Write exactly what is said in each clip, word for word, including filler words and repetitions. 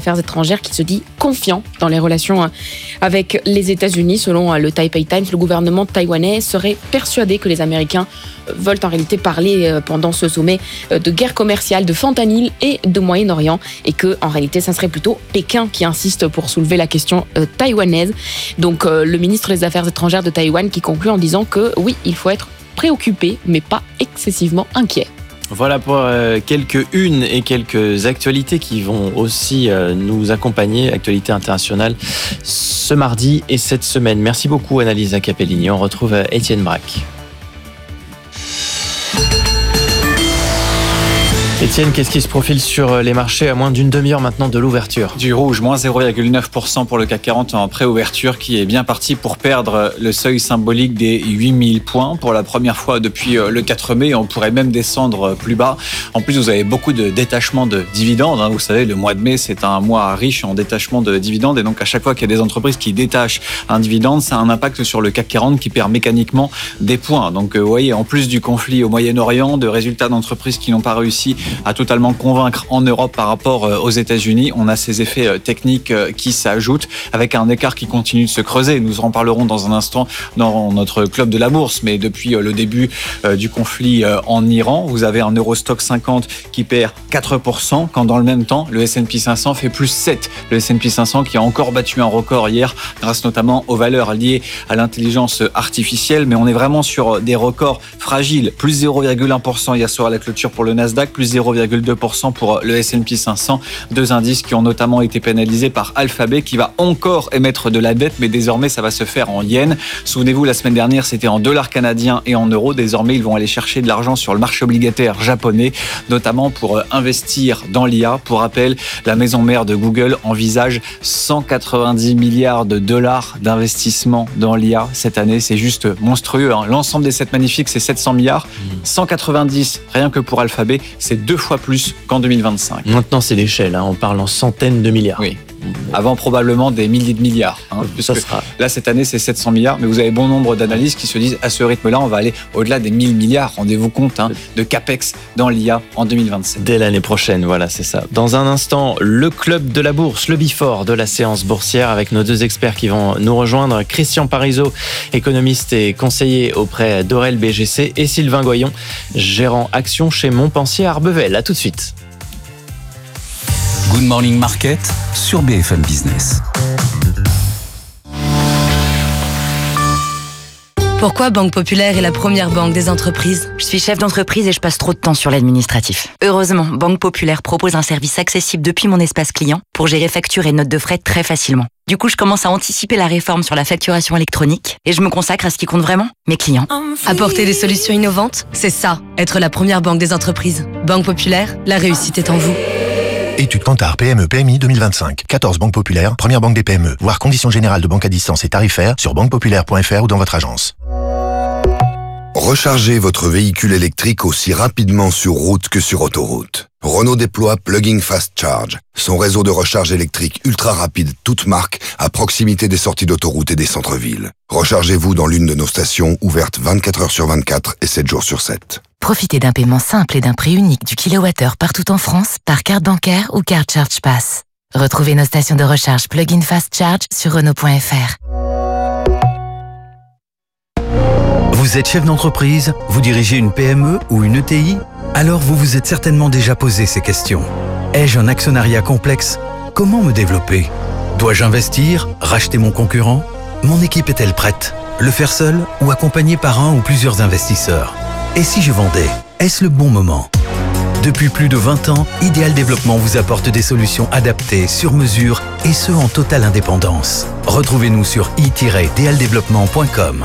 Affaires étrangères qui se dit confiant dans les relations avec les États-Unis. Selon le Taipei Times, le gouvernement taïwanais serait persuadé que les Américains veulent en réalité parler pendant ce sommet de guerre commerciale, de fentanyl et de Moyen-Orient, et que en réalité, ça serait plutôt Pékin qui insiste pour soulever la question euh, taïwanaise. Donc, euh, le ministre des Affaires étrangères de Taïwan qui conclut en disant que oui, il faut être préoccupé, mais pas excessivement inquiet. Voilà pour euh, quelques unes et quelques actualités qui vont aussi euh, nous accompagner, actualités internationales, ce mardi et cette semaine. Merci beaucoup, Annalisa Capellini. On retrouve euh, Étienne Braque. Étienne, qu'est-ce qui se profile sur les marchés à moins d'une demi-heure maintenant de l'ouverture ? Du rouge, moins zéro virgule neuf pour cent pour le C A C quarante en pré-ouverture, qui est bien parti pour perdre le seuil symbolique des huit mille points pour la première fois depuis le quatre mai. On pourrait même descendre plus bas. En plus, vous avez beaucoup de détachements de dividendes. Vous savez, le mois de mai, c'est un mois riche en détachement de dividendes. Et donc, à chaque fois qu'il y a des entreprises qui détachent un dividende, ça a un impact sur le C A C quarante qui perd mécaniquement des points. Donc, vous voyez, en plus du conflit au Moyen-Orient, de résultats d'entreprises qui n'ont pas réussi à totalement convaincre en Europe par rapport aux États-Unis, on a ces effets techniques qui s'ajoutent avec un écart qui continue de se creuser. Nous en parlerons dans un instant dans notre club de la bourse, mais depuis le début du conflit en Iran, vous avez un Eurostock cinquante qui perd quatre pour cent, quand dans le même temps, le S and P cinq cents fait plus sept. Le S and P cinq cents qui a encore battu un record hier, grâce notamment aux valeurs liées à l'intelligence artificielle, mais on est vraiment sur des records fragiles. Plus zéro virgule un pour cent hier soir à la clôture pour le Nasdaq, plus zéro virgule deux pour cent pour le S and P cinq cents, deux indices qui ont notamment été pénalisés par Alphabet qui va encore émettre de la dette, mais désormais ça va se faire en yens. Souvenez-vous, la semaine dernière c'était en dollars canadiens et en euros. Désormais ils vont aller chercher de l'argent sur le marché obligataire japonais, notamment pour investir dans l'I A. Pour rappel, la maison mère de Google envisage cent quatre-vingt-dix milliards de dollars d'investissement dans l'I A cette année. C'est juste monstrueux, hein. L'ensemble des sept magnifiques, c'est sept cents milliards. cent quatre-vingt-dix rien que pour Alphabet, c'est deux fois plus qu'en deux mille vingt-cinq. Maintenant, c'est l'échelle, hein. On parle en centaines de milliards. Oui. Avant probablement des milliers de milliards. Hein, ça sera... Là, cette année, c'est sept cents milliards, mais vous avez bon nombre d'analystes qui se disent à ce rythme-là, on va aller au-delà des mille milliards. Rendez-vous compte hein, de CAPEX dans l'I A en deux mille vingt-sept. Dès l'année prochaine, voilà, c'est ça. Dans un instant, le club de la bourse, le Before de la séance boursière avec nos deux experts qui vont nous rejoindre. Christian Parizeau, économiste et conseiller auprès d'Aurel B G C, et Sylvain Goyon, gérant action chez Montpensier Arbevel. À tout de suite. Good Morning Market sur B F M Business. Pourquoi Banque Populaire est la première banque des entreprises ? Je suis chef d'entreprise et je passe trop de temps sur l'administratif. Heureusement, Banque Populaire propose un service accessible depuis mon espace client pour gérer factures et notes de frais très facilement. Du coup, je commence à anticiper la réforme sur la facturation électronique et je me consacre à ce qui compte vraiment, mes clients. Apporter des solutions innovantes, c'est ça, être la première banque des entreprises. Banque Populaire, la réussite est en vous. Étude Kantar P M E P M I deux mille vingt-cinq. quatorze banques populaires, première banque des P M E. Voir conditions générales de banque à distance et tarifaires sur banque populaire point f r ou dans votre agence. Rechargez votre véhicule électrique aussi rapidement sur route que sur autoroute. Renault déploie Plugging Fast Charge, son réseau de recharge électrique ultra rapide toute marque à proximité des sorties d'autoroute et des centres-villes. Rechargez-vous dans l'une de nos stations ouvertes vingt-quatre heures sur vingt-quatre et sept jours sur sept. Profitez d'un paiement simple et d'un prix unique du kilowattheure partout en France par carte bancaire ou carte Charge Pass. Retrouvez nos stations de recharge Plug-in Fast Charge sur Renault point f r. Vous êtes chef d'entreprise, vous dirigez une P M E ou une E T I ? Alors vous vous êtes certainement déjà posé ces questions. Ai-je un actionnariat complexe ? Comment me développer ? Dois-je investir ? Racheter mon concurrent ? Mon équipe est-elle prête ? Le faire seul ou accompagné par un ou plusieurs investisseurs ? Et si je vendais ? Est-ce le bon moment ? Depuis plus de vingt ans, Ideal Développement vous apporte des solutions adaptées, sur mesure et ce en totale indépendance. Retrouvez-nous sur i tiret d l développement point com.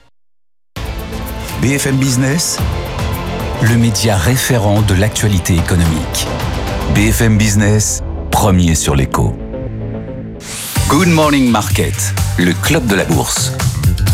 B F M Business, le média référent de l'actualité économique. B F M Business, premier sur l'écho. Good Morning Market, le club de la bourse.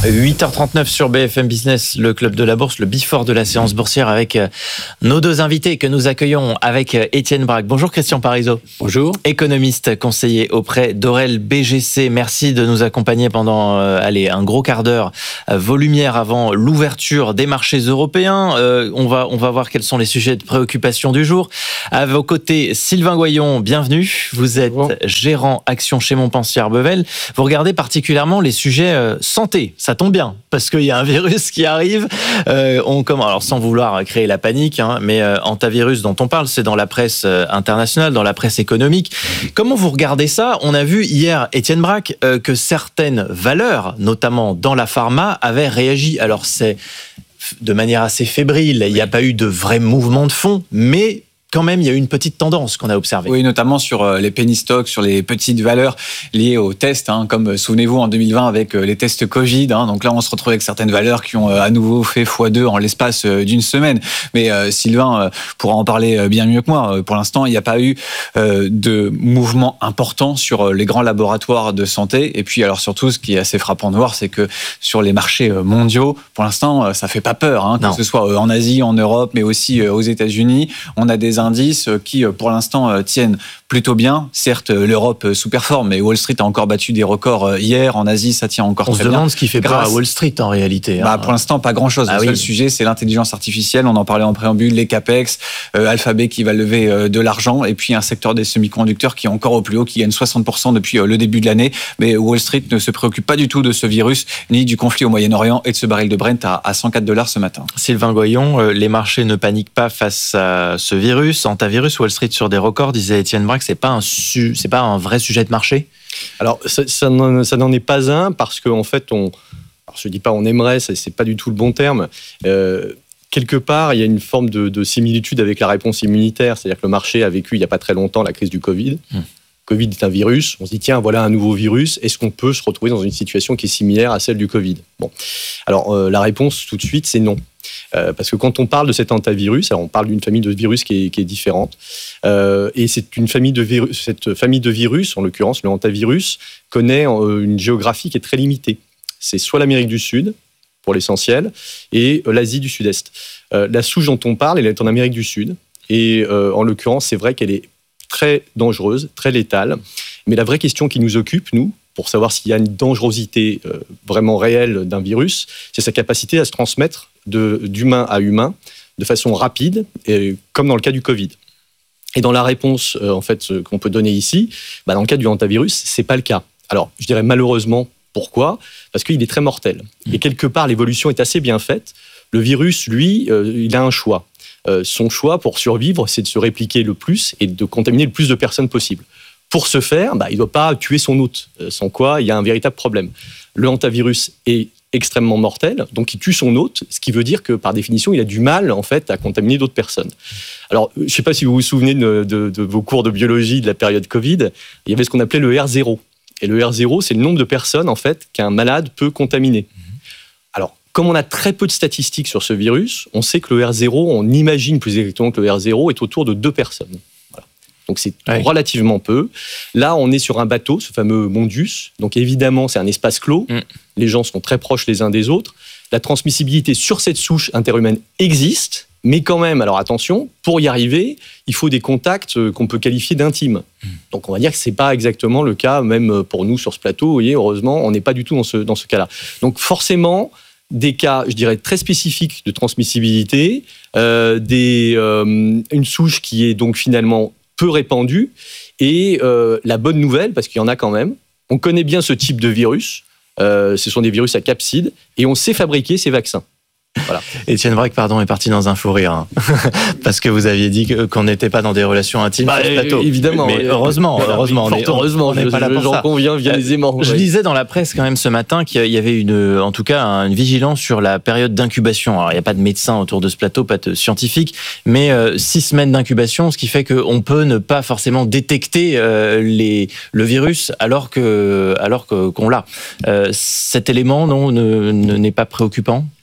huit heures trente-neuf sur B F M Business, le club de la bourse, le before de la séance boursière avec nos deux invités que nous accueillons avec Étienne Braque. Bonjour Christian Parizeau. Bonjour. Économiste, conseiller auprès d'Aurel B G C. Merci de nous accompagner pendant euh, allez, un gros quart d'heure, euh, vos lumières avant l'ouverture des marchés européens. Euh, on va, on va voir quels sont les sujets de préoccupation du jour. À vos côtés, Sylvain Goyon, bienvenue. Vous êtes bon. gérant action chez Montpensier Bevel. Vous regardez particulièrement les sujets euh, santé. Ça tombe bien, parce qu'il y a un virus qui arrive. Euh, on commence, alors sans vouloir créer la panique, hein, mais euh, hantavirus dont on parle, c'est dans la presse euh, internationale, dans la presse économique. Comment vous regardez ça ? On a vu hier, Étienne Braque, euh, que certaines valeurs, notamment dans la pharma, avaient réagi. Alors c'est de manière assez fébrile, il n'y a pas eu de vrai mouvement de fond, mais quand même, il y a eu une petite tendance qu'on a observée. Oui, notamment sur les penny stocks, sur les petites valeurs liées aux tests, hein, comme souvenez-vous en deux mille vingt avec les tests Covid. Hein, donc là, on se retrouve avec certaines valeurs qui ont à nouveau fait fois deux en l'espace d'une semaine. Mais euh, Sylvain euh, pourra en parler bien mieux que moi. Pour l'instant, il n'y a pas eu euh, de mouvement important sur les grands laboratoires de santé. Et puis, alors surtout, ce qui est assez frappant de voir, c'est que sur les marchés mondiaux, pour l'instant, ça fait pas peur, hein, que ce soit en Asie, en Europe, mais aussi aux États-Unis. On a des indices qui, pour l'instant, tiennent plutôt bien. Certes, l'Europe sous-performe, mais Wall Street a encore battu des records hier. En Asie, ça tient encore On très bien. On se demande ce qui fait peur à Wall Street, en réalité. Bah, hein. Pour l'instant, pas grand-chose. Ah, le seul oui. sujet, c'est l'intelligence artificielle. On en parlait en préambule, les CAPEX, euh, Alphabet qui va lever euh, de l'argent, et puis un secteur des semi-conducteurs qui est encore au plus haut, qui gagne soixante pour cent depuis euh, le début de l'année. Mais Wall Street ne se préoccupe pas du tout de ce virus, ni du conflit au Moyen-Orient et de ce baril de Brent à, à cent quatre dollars ce matin. Sylvain Goyon, euh, les marchés ne paniquent pas face à ce virus, hantavirus. Wall Street sur des records, disait Étienne Braque, c'est pas un su- c'est pas un vrai sujet de marché. Alors ça, ça, n'en, ça n'en est pas un parce qu'en fait on, alors je dis pas on aimerait, ça, c'est pas du tout le bon terme. Euh, quelque part il y a une forme de, de similitude avec la réponse immunitaire, c'est-à-dire que le marché a vécu il y a pas très longtemps la crise du Covid. Hum. Covid est un virus, on se dit tiens voilà un nouveau virus, est-ce qu'on peut se retrouver dans une situation qui est similaire à celle du Covid ? Bon, alors euh, la réponse tout de suite c'est non. Euh, parce que quand on parle de cet hantavirus, alors on parle d'une famille de virus qui est, qui est différente, euh, et c'est une famille de virus, cette famille de virus, en l'occurrence le hantavirus, connaît euh, une géographie qui est très limitée. C'est soit l'Amérique du Sud, pour l'essentiel, et euh, l'Asie du Sud-Est. Euh, la souche dont on parle, elle est en Amérique du Sud, et euh, en l'occurrence, c'est vrai qu'elle est très dangereuse, très létale, mais la vraie question qui nous occupe, nous, pour savoir s'il y a une dangerosité euh, vraiment réelle d'un virus, c'est sa capacité à se transmettre de, d'humain à humain de façon rapide, et, comme dans le cas du Covid. Et dans la réponse euh, en fait, qu'on peut donner ici, bah, dans le cas du hantavirus, c'est pas le cas. Alors, je dirais malheureusement, pourquoi ? Parce qu'il est très mortel. Et quelque part, l'évolution est assez bien faite. Le virus, lui, euh, il a un choix. Euh, son choix pour survivre, c'est de se répliquer le plus et de contaminer le plus de personnes possible. Pour ce faire, bah, il ne doit pas tuer son hôte, sans quoi il y a un véritable problème. Le hantavirus est extrêmement mortel, donc il tue son hôte, ce qui veut dire que par définition, il a du mal en fait à contaminer d'autres personnes. Alors, je ne sais pas si vous vous souvenez de, de, de vos cours de biologie de la période Covid, il y avait ce qu'on appelait le R zéro. Et le R zéro, c'est le nombre de personnes en fait qu'un malade peut contaminer. Alors, comme on a très peu de statistiques sur ce virus, on sait que le R zéro, on imagine plus exactement que le R zéro est autour de deux personnes. Donc c'est ouais. relativement peu. Là, on est sur un bateau, ce fameux Mondius. Donc évidemment, c'est un espace clos. Mm. Les gens sont très proches les uns des autres. La transmissibilité sur cette souche interhumaine existe, mais quand même, alors attention, pour y arriver, il faut des contacts qu'on peut qualifier d'intimes. Mm. Donc on va dire que c'est pas exactement le cas, même pour nous sur ce plateau. Vous voyez, heureusement, on n'est pas du tout dans ce, dans ce cas-là. Donc forcément, des cas, je dirais, très spécifiques de transmissibilité, euh, des, euh, une souche qui est donc finalement peu répandue, et euh, la bonne nouvelle, parce qu'il y en a quand même, on connaît bien ce type de virus, euh, ce sont des virus à capsides, et on sait fabriquer ces vaccins. Voilà. Étienne Braque, pardon, est parti dans un fou rire, hein. Parce que vous aviez dit que, qu'on n'était pas dans des relations intimes bah, sur ce plateau. Évidemment. Mais heureusement, voilà, heureusement, on est, heureusement, on n'est pas là pour j'en ça. J'en conviens bien aisément. Je ouais. lisais dans la presse quand même ce matin qu'il y avait une, en tout cas, une vigilance sur la période d'incubation. Alors, il n'y a pas de médecin autour de ce plateau, pas de scientifique, mais euh, six semaines d'incubation, ce qui fait qu'on peut ne pas forcément détecter euh, les, le virus alors que, alors que, qu'on l'a. Euh, cet élément, non, ne, ne, n'est pas préoccupant?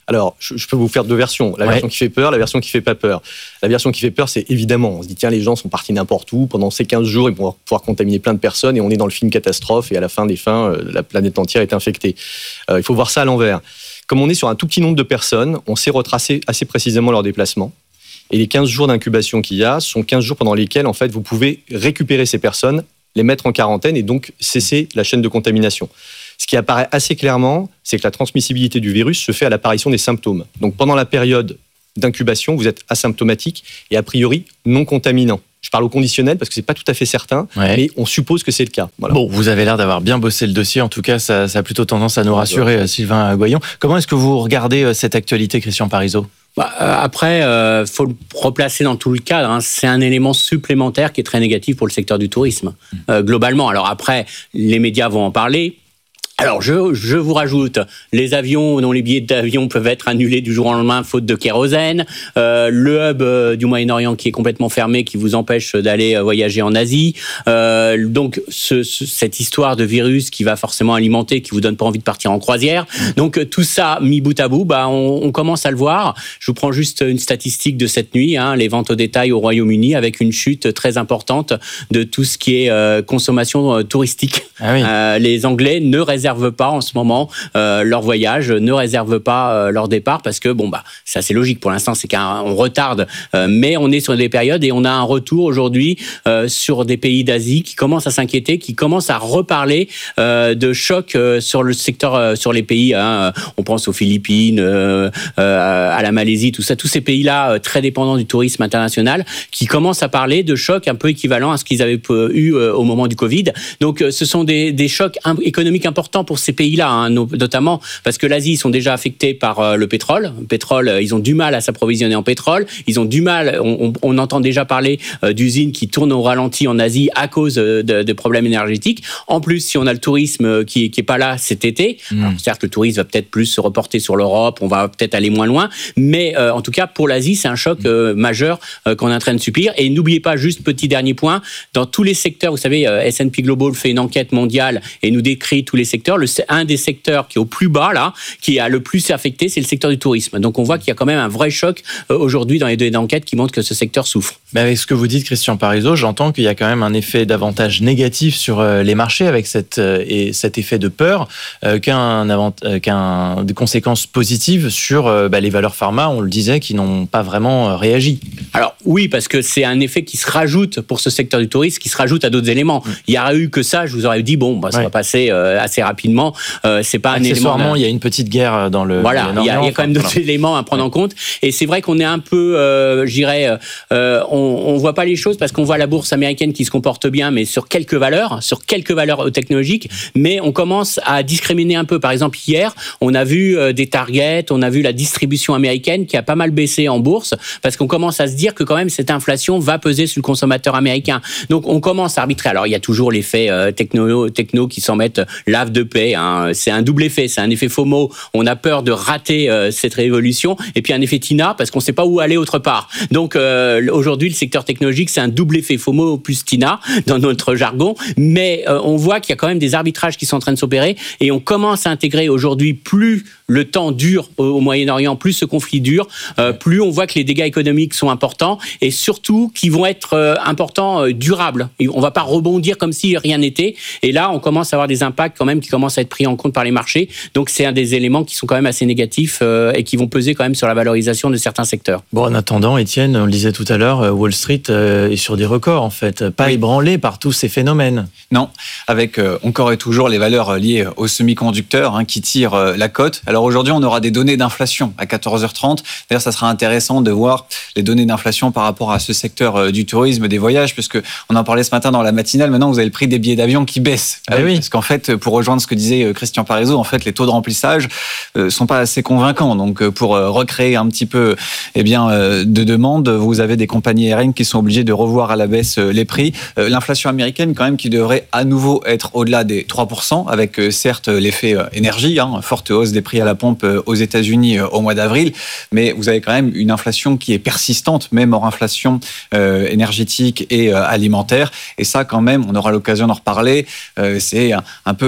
Alors, je, je peux vous faire deux versions. La ouais. version qui fait peur, la version qui fait pas peur. La version qui fait peur, c'est évidemment, on se dit, tiens, les gens sont partis n'importe où. Pendant ces quinze jours, ils vont pouvoir contaminer plein de personnes et on est dans le film catastrophe et à la fin des fins, euh, la planète entière est infectée. Euh, il faut voir ça à l'envers. Comme on est sur un tout petit nombre de personnes, on sait retracer assez précisément leur déplacement. Et les quinze jours d'incubation qu'il y a sont quinze jours pendant lesquels, en fait, vous pouvez récupérer ces personnes, les mettre en quarantaine et donc cesser la chaîne de contamination. Ce qui apparaît assez clairement, c'est que la transmissibilité du virus se fait à l'apparition des symptômes. Donc pendant la période d'incubation, vous êtes asymptomatique et a priori non contaminant. Je parle au conditionnel parce que c'est pas tout à fait certain, ouais. mais on suppose que c'est le cas. Voilà. Bon, vous avez l'air d'avoir bien bossé le dossier. En tout cas, ça, ça a plutôt tendance à nous rassurer, ouais. Sylvain Goyon. Comment est-ce que vous regardez cette actualité, Christian Parizeau ? Bah, euh, après, euh, faut le replacer dans tout le cadre. Hein. C'est un élément supplémentaire qui est très négatif pour le secteur du tourisme, euh, globalement. Alors après, les médias vont en parler. Alors, je, je vous rajoute, les avions dont les billets d'avion peuvent être annulés du jour au lendemain faute de kérosène, euh, le hub euh, du Moyen-Orient qui est complètement fermé, qui vous empêche d'aller euh, voyager en Asie. Euh, donc, ce, ce, cette histoire de virus qui va forcément alimenter, qui vous donne pas envie de partir en croisière. Donc, euh, tout ça mis bout à bout, bah, on, on commence à le voir. Je vous prends juste une statistique de cette nuit, hein, les ventes au détail au Royaume-Uni, avec une chute très importante de tout ce qui est euh, consommation euh, touristique. Ah oui. euh, les Anglais ne réservent réservent pas en ce moment euh, leur voyage, ne réservent pas euh, leur départ parce que bon bah c'est assez logique pour l'instant, c'est qu'on retarde, euh, mais on est sur des périodes et on a un retour aujourd'hui euh, sur des pays d'Asie qui commencent à s'inquiéter, qui commencent à reparler euh, de choc euh, sur le secteur, euh, sur les pays. Hein, on pense aux Philippines, euh, euh, à la Malaisie, tout ça, tous ces pays-là euh, très dépendants du tourisme international, qui commencent à parler de chocs un peu équivalents à ce qu'ils avaient eu euh, au moment du Covid. Donc euh, ce sont des, des chocs économiques importants pour ces pays-là, hein, notamment parce que l'Asie, ils sont déjà affectés par euh, le pétrole. Le pétrole, euh, ils ont du mal à s'approvisionner en pétrole. Ils ont du mal, on, on, on entend déjà parler euh, d'usines qui tournent au ralenti en Asie à cause euh, de, de problèmes énergétiques. En plus, si on a le tourisme qui qui est pas là cet été, mmh. alors, certes le tourisme va peut-être plus se reporter sur l'Europe, on va peut-être aller moins loin, mais euh, en tout cas pour l'Asie, c'est un choc euh, majeur euh, qu'on est en train de subir. Et n'oubliez pas, juste petit dernier point, dans tous les secteurs, vous savez, euh, S and P Global fait une enquête mondiale et nous décrit tous les secteurs. Le, un des secteurs qui est au plus bas là, qui a le plus affecté, c'est le secteur du tourisme. Donc on voit qu'il y a quand même un vrai choc euh, aujourd'hui dans les données d'enquête qui montrent que ce secteur souffre. Mais avec ce que vous dites, Christian Parizeau, j'entends qu'il y a quand même un effet davantage négatif sur euh, les marchés avec cette, euh, et cet effet de peur euh, qu'un, avant, euh, qu'un des conséquences positives sur euh, bah, les valeurs pharma, on le disait, qui n'ont pas vraiment euh, réagi. Alors oui, parce que c'est un effet qui se rajoute pour ce secteur du tourisme, qui se rajoute à d'autres éléments. Mmh. Il y aurait eu que ça, je vous aurais dit bon, bah, ça ouais. va passer euh, assez rapidement. Euh, c'est pas un élément. Accessoirement, il y a une petite guerre dans le. Voilà, il y, y a quand même d'autres voilà. éléments à prendre ouais. en compte. Et c'est vrai qu'on est un peu, euh, je dirais, euh, on, on voit pas les choses parce qu'on voit la bourse américaine qui se comporte bien, mais sur quelques valeurs, sur quelques valeurs technologiques. Mais on commence à discriminer un peu. Par exemple, hier, on a vu euh, des targets, on a vu la distribution américaine qui a pas mal baissé en bourse parce qu'on commence à se dire que quand même cette inflation va peser sur le consommateur américain. Donc on commence à arbitrer. Alors il y a toujours l'effet euh, techno, techno qui s'en mettent lave de paix. Hein. C'est un double effet. C'est un effet FOMO. On a peur de rater euh, cette révolution. Et puis un effet TINA parce qu'on ne sait pas où aller autre part. Donc euh, aujourd'hui, le secteur technologique, c'est un double effet FOMO plus TINA dans notre jargon. Mais euh, on voit qu'il y a quand même des arbitrages qui sont en train de s'opérer et on commence à intégrer aujourd'hui, plus le temps dure au, au Moyen-Orient, plus ce conflit dure, euh, plus on voit que les dégâts économiques sont importants et surtout qui vont être euh, importants, euh, durables. Et on ne va pas rebondir comme si rien n'était. Et là, on commence à avoir des impacts quand même qui commencent à être pris en compte par les marchés. Donc c'est un des éléments qui sont quand même assez négatifs euh, et qui vont peser quand même sur la valorisation de certains secteurs. Bon, en attendant, Étienne, on le disait tout à l'heure, Wall Street euh, est sur des records en fait, pas oui. ébranlé par tous ces phénomènes. Non, avec euh, encore et toujours les valeurs liées aux semi-conducteurs hein, qui tirent euh, la cote. Alors aujourd'hui, on aura des données d'inflation à quatorze heures trente. D'ailleurs, ça sera intéressant de voir les données d'inflation par rapport à ce secteur euh, du tourisme, des voyages, puisque on en parlait ce matin dans la matinale. Maintenant, vous avez le prix des billets d'avion qui baisse. Ah oui. Parce qu'en fait, pour rejoindre ce que disait Christian Parizeau, en fait, les taux de remplissage euh, sont pas assez convaincants. Donc, euh, pour euh, recréer un petit peu, eh bien, euh, de demande, vous avez des compagnies aériennes qui sont obligées de revoir à la baisse euh, les prix. Euh, l'inflation américaine, quand même, qui devrait à nouveau être au-delà des trois pour cent, avec euh, certes l'effet euh, énergie, hein, forte hausse des prix à la pompe euh, aux États-Unis euh, au mois d'avril, mais vous avez quand même une inflation qui est persistante, même hors inflation euh, énergétique et euh, alimentaire. Et ça, quand même, on aura l'occasion d'en reparler. Euh, c'est un, un peu le caillou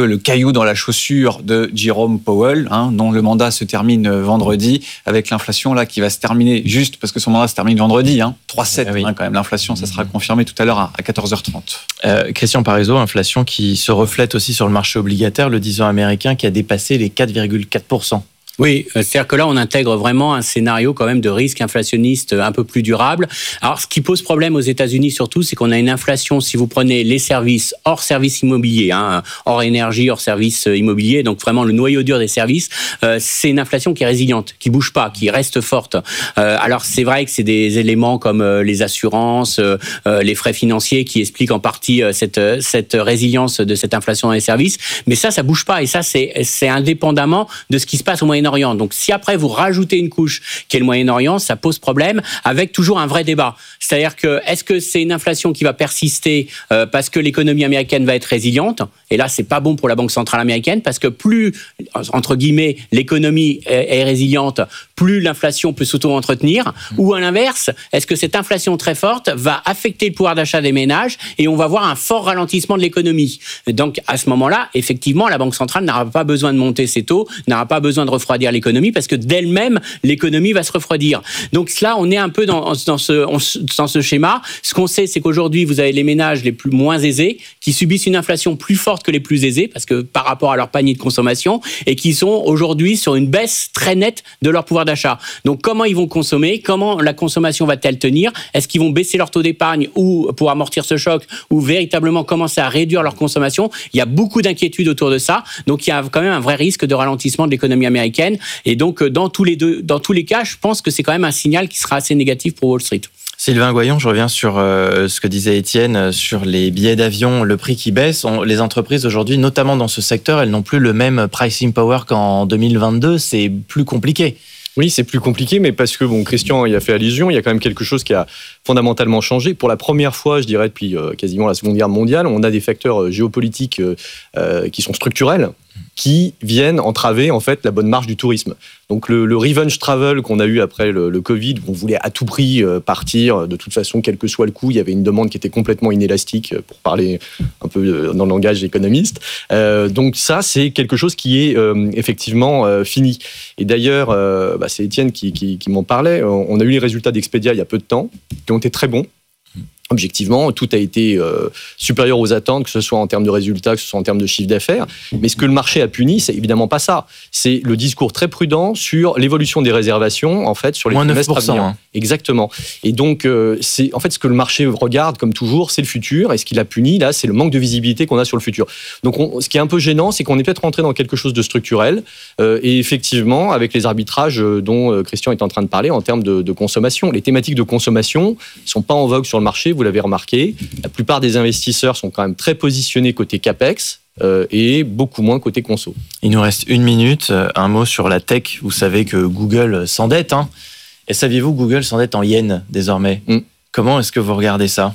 caillou dans la chaussure de Jerome Powell, hein, dont le mandat se termine vendredi, avec l'inflation là qui va se terminer juste parce que son mandat se termine vendredi, hein, trois virgule sept, ah oui. hein, quand même l'inflation, ça sera confirmé tout à l'heure à quatorze heures trente. Euh, Christian Parizeau, inflation qui se reflète aussi sur le marché obligataire, le dix ans américain qui a dépassé les quatre virgule quatre pour cent. Oui, c'est-à-dire que là, on intègre vraiment un scénario quand même de risque inflationniste un peu plus durable. Alors, ce qui pose problème aux États-Unis surtout, c'est qu'on a une inflation, si vous prenez les services hors services immobiliers, hein, hors énergie, hors services immobiliers, donc vraiment le noyau dur des services, euh, c'est une inflation qui est résiliente, qui bouge pas, qui reste forte. Euh, alors, c'est vrai que c'est des éléments comme euh, les assurances, euh, les frais financiers qui expliquent en partie euh, cette, cette résilience de cette inflation dans les services, mais ça, ça bouge pas, et ça, c'est, c'est indépendamment de ce qui se passe au Moyen-Orient. Donc, si après vous rajoutez une couche qui est le Moyen-Orient, ça pose problème, avec toujours un vrai débat. C'est-à-dire que est-ce que c'est une inflation qui va persister euh, parce que l'économie américaine va être résiliente? Et là, c'est pas bon pour la Banque centrale américaine parce que plus, entre guillemets, l'économie est, est résiliente, plus l'inflation peut s'auto-entretenir. Mmh. Ou à l'inverse, est-ce que cette inflation très forte va affecter le pouvoir d'achat des ménages et on va voir un fort ralentissement de l'économie? Donc, à ce moment-là, effectivement, la Banque centrale n'aura pas besoin de monter ses taux, n'aura pas besoin de refroidir l'économie parce que d'elle-même, l'économie va se refroidir. Donc là, on est un peu dans, dans, ce, dans ce schéma. Ce qu'on sait, c'est qu'aujourd'hui, vous avez les ménages les plus moins aisés qui subissent une inflation plus forte que les plus aisés parce que par rapport à leur panier de consommation et qui sont aujourd'hui sur une baisse très nette de leur pouvoir d'achat. Donc comment ils vont consommer? Comment la consommation va-t-elle tenir? Est-ce qu'ils vont baisser leur taux d'épargne ou pour amortir ce choc ou véritablement commencer à réduire leur consommation? Il y a beaucoup d'inquiétudes autour de ça. Donc il y a quand même un vrai risque de ralentissement de l'économie américaine. Et donc, dans tous les deux, dans tous les cas, je pense que c'est quand même un signal qui sera assez négatif pour Wall Street. Sylvain Goyon, je reviens sur euh, ce que disait Étienne sur les billets d'avion, le prix qui baisse. On, les entreprises aujourd'hui, notamment dans ce secteur, elles n'ont plus le même pricing power qu'en deux mille vingt-deux. C'est plus compliqué. Oui, c'est plus compliqué, mais parce que, bon, Christian y a fait allusion, il y a quand même quelque chose qui a fondamentalement changé. Pour la première fois, je dirais, depuis euh, quasiment la Seconde Guerre mondiale, on a des facteurs euh, géopolitiques euh, euh, qui sont structurels, qui viennent entraver en fait la bonne marche du tourisme. Donc le, le revenge travel qu'on a eu après le, le Covid, où on voulait à tout prix euh, partir, de toute façon, quel que soit le coût, il y avait une demande qui était complètement inélastique, pour parler un peu dans le langage économiste. Euh, donc ça, c'est quelque chose qui est euh, effectivement euh, fini. Et d'ailleurs, euh, bah, c'est Étienne qui, qui, qui m'en parlait, on a eu les résultats d'Expedia il y a peu de temps, qui ont été très bons. Objectivement, tout a été euh, supérieur aux attentes, que ce soit en termes de résultats, que ce soit en termes de chiffre d'affaires. Mais ce que le marché a puni, c'est évidemment pas ça. C'est le discours très prudent sur l'évolution des réservations, en fait, sur les trimestres à venir. Hein. Exactement. Et donc, euh, c'est en fait ce que le marché regarde, comme toujours, c'est le futur. Et ce qu'il a puni, là, c'est le manque de visibilité qu'on a sur le futur. Donc, on, ce qui est un peu gênant, c'est qu'on est peut-être rentré dans quelque chose de structurel. Euh, et effectivement, avec les arbitrages dont Christian est en train de parler en termes de, de consommation, les thématiques de consommation ne sont pas en vogue sur le marché. Vous l'avez remarqué, la plupart des investisseurs sont quand même très positionnés côté capex euh, et beaucoup moins côté conso. Il nous reste une minute. Un mot sur la tech. Vous savez que Google s'endette. Hein. Et saviez-vous que Google s'endette en yens désormais? mm. Comment est-ce que vous regardez ça?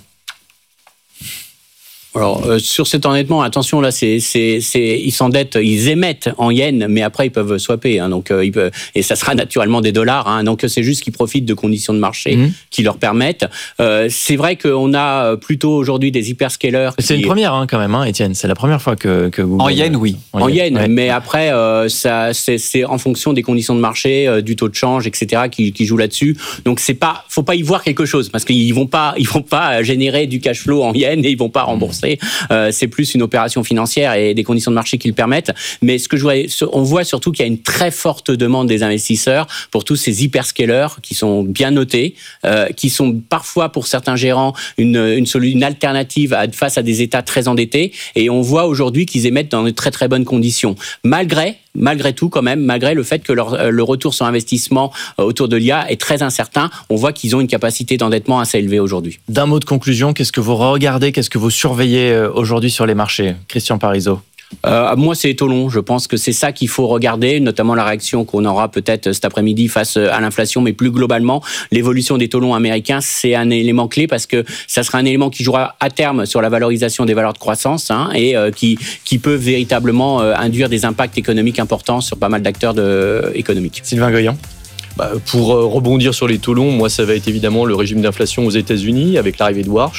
Alors, euh, sur cet endettement, attention, là, c'est, c'est, c'est, ils s'endettent, ils émettent en yens, mais après, ils peuvent swapper, hein, donc, euh, ils peuvent, et ça sera naturellement des dollars, hein, donc c'est juste qu'ils profitent de conditions de marché mmh. qui leur permettent. Euh, c'est vrai qu'on a plutôt aujourd'hui des hyperscalers. C'est qui... une première, hein, quand même, hein, Étienne, c'est la première fois que, que Google... En yens, oui. En, en yens, ouais. Mais après, euh, ça, c'est, c'est en fonction des conditions de marché, euh, du taux de change, et cetera, qui, qui jouent là-dessus. Donc, c'est pas, faut pas y voir quelque chose, parce qu'ils vont pas, ils vont pas générer du cash flow en yens et ils vont pas rembourser. Euh, c'est plus une opération financière et des conditions de marché qui le permettent. Mais ce que je vois, on voit surtout qu'il y a une très forte demande des investisseurs pour tous ces hyperscalers qui sont bien notés, euh, qui sont parfois pour certains gérants une, une, une alternative à, face à des États très endettés. Et on voit aujourd'hui qu'ils émettent dans de très très bonnes conditions. Malgré Malgré tout, quand même, malgré le fait que leur, le retour sur investissement autour de l'I A est très incertain, on voit qu'ils ont une capacité d'endettement assez élevée aujourd'hui. D'un mot de conclusion, qu'est-ce que vous regardez, qu'est-ce que vous surveillez aujourd'hui sur les marchés? Christian Parizeau. Euh, moi, c'est les taux longs. Je pense que c'est ça qu'il faut regarder, notamment la réaction qu'on aura peut-être cet après-midi face à l'inflation, mais plus globalement, l'évolution des taux longs américains, c'est un élément clé parce que ça sera un élément qui jouera à terme sur la valorisation des valeurs de croissance hein, et euh, qui, qui peut véritablement euh, induire des impacts économiques importants sur pas mal d'acteurs de, économiques. Sylvain Goyon. Bah, pour rebondir sur les taux longs, moi, ça va être évidemment le régime d'inflation aux États-Unis avec l'arrivée de Warsh.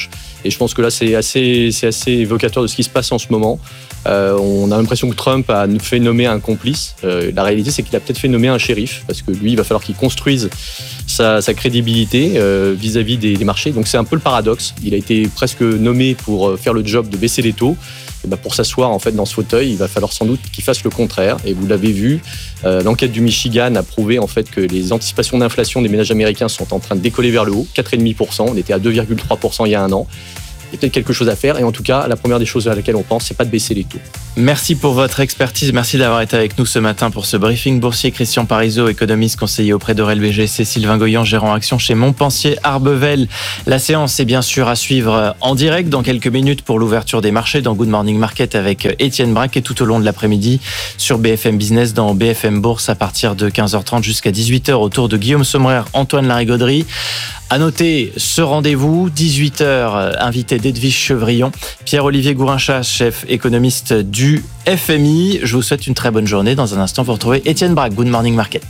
Et je pense que là, c'est assez, c'est assez évocateur de ce qui se passe en ce moment. Euh, on a l'impression que Trump a fait nommer un complice. Euh, la réalité, c'est qu'il a peut-être fait nommer un shérif, parce que lui, il va falloir qu'il construise sa, sa crédibilité euh, vis-à-vis des, des marchés. Donc c'est un peu le paradoxe. Il a été presque nommé pour faire le job de baisser les taux. Et ben pour s'asseoir en fait dans ce fauteuil, il va falloir sans doute qu'il fasse le contraire. Et vous l'avez vu, euh, l'enquête du Michigan a prouvé en fait que les anticipations d'inflation des ménages américains sont en train de décoller vers le haut, quatre virgule cinq pour cent. On était à deux virgule trois pour cent il y a un an. Il y a peut-être quelque chose à faire. Et en tout cas, la première des choses à laquelle on pense, c'est pas de baisser les taux. Merci pour votre expertise. Merci d'avoir été avec nous ce matin pour ce briefing boursier. Christian Parizeau, économiste conseiller auprès d'Aurel B G C, Sylvain Goyan, gérant action chez Montpensier Arbevel. La séance est bien sûr à suivre en direct dans quelques minutes pour l'ouverture des marchés dans Good Morning Market avec Étienne Braque et tout au long de l'après-midi sur B F M Business dans B F M Bourse à partir de quinze heures trente jusqu'à dix-huit heures autour de Guillaume Sommerer, Antoine Larigauderie. À noter ce rendez-vous, dix-huit heures, invité d'Edwige Chevrillon, Pierre-Olivier Gourinchas, chef économiste du F M I. Je vous souhaite une très bonne journée. Dans un instant, vous retrouvez Étienne Braque, Good Morning Market.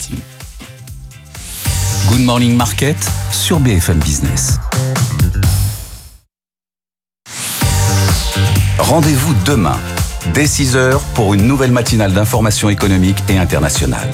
Good Morning Market sur B F M Business. Rendez-vous demain, dès six heures, pour une nouvelle matinale d'information économique et internationale.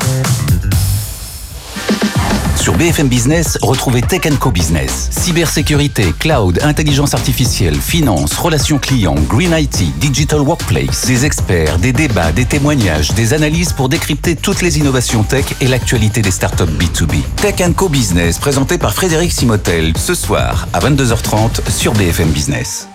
Sur B F M Business, retrouvez Tech and Co Business. Cybersécurité, cloud, intelligence artificielle, finance, relations clients, green I T, digital workplace. Des experts, des débats, des témoignages, des analyses pour décrypter toutes les innovations tech et l'actualité des startups B deux B. Tech and Co Business, présenté par Frédéric Simotel, ce soir à vingt-deux heures trente sur B F M Business.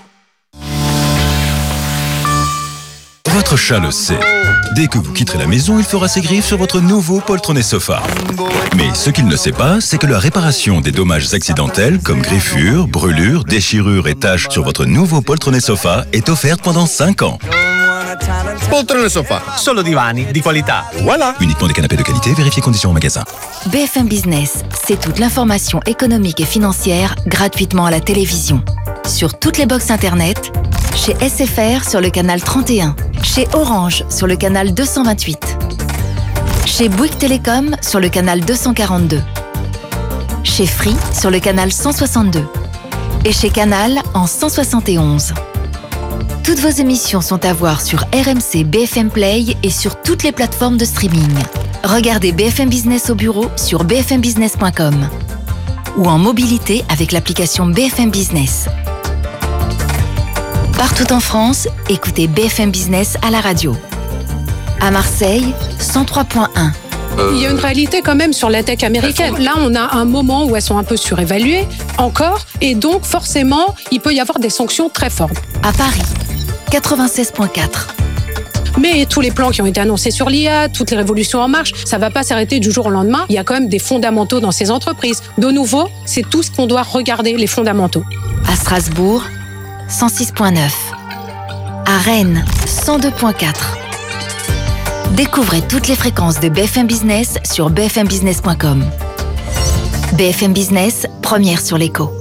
Votre chat le sait. Dès que vous quitterez la maison, il fera ses griffes sur votre nouveau poltronné sofa. Mais ce qu'il ne sait pas, c'est que la réparation des dommages accidentels comme griffures, brûlures, déchirures et taches sur votre nouveau poltronné sofa est offerte pendant cinq ans. Poltrone sofa, solo divani di qualità. Voilà. Uniquement des canapés de qualité, vérifiez conditions en magasin. B F M Business, c'est toute l'information économique et financière gratuitement à la télévision. Sur toutes les box internet, chez S F R sur le canal trente et un, chez Orange sur le canal deux cent vingt-huit, chez Bouygues Télécom sur le canal deux cent quarante-deux, chez Free sur le canal cent soixante-deux et chez Canal en cent soixante et onze. Toutes vos émissions sont à voir sur R M C B F M Play et sur toutes les plateformes de streaming. Regardez B F M Business au bureau sur b f m business point com ou en mobilité avec l'application B F M Business. Partout en France, écoutez B F M Business à la radio. À Marseille, cent trois point un. Il y a une réalité quand même sur la tech américaine. Là, on a un moment où elles sont un peu surévaluées, encore, et donc forcément, il peut y avoir des sanctions très fortes. À Paris, quatre-vingt-seize point quatre. Mais tous les plans qui ont été annoncés sur l'I A, toutes les révolutions en marche, ça ne va pas s'arrêter du jour au lendemain. Il y a quand même des fondamentaux dans ces entreprises. De nouveau, c'est tout ce qu'on doit regarder, les fondamentaux. À Strasbourg, cent six point neuf. À Rennes, cent deux point quatre. Découvrez toutes les fréquences de B F M Business sur b f m business point com. B F M Business, première sur l'écho.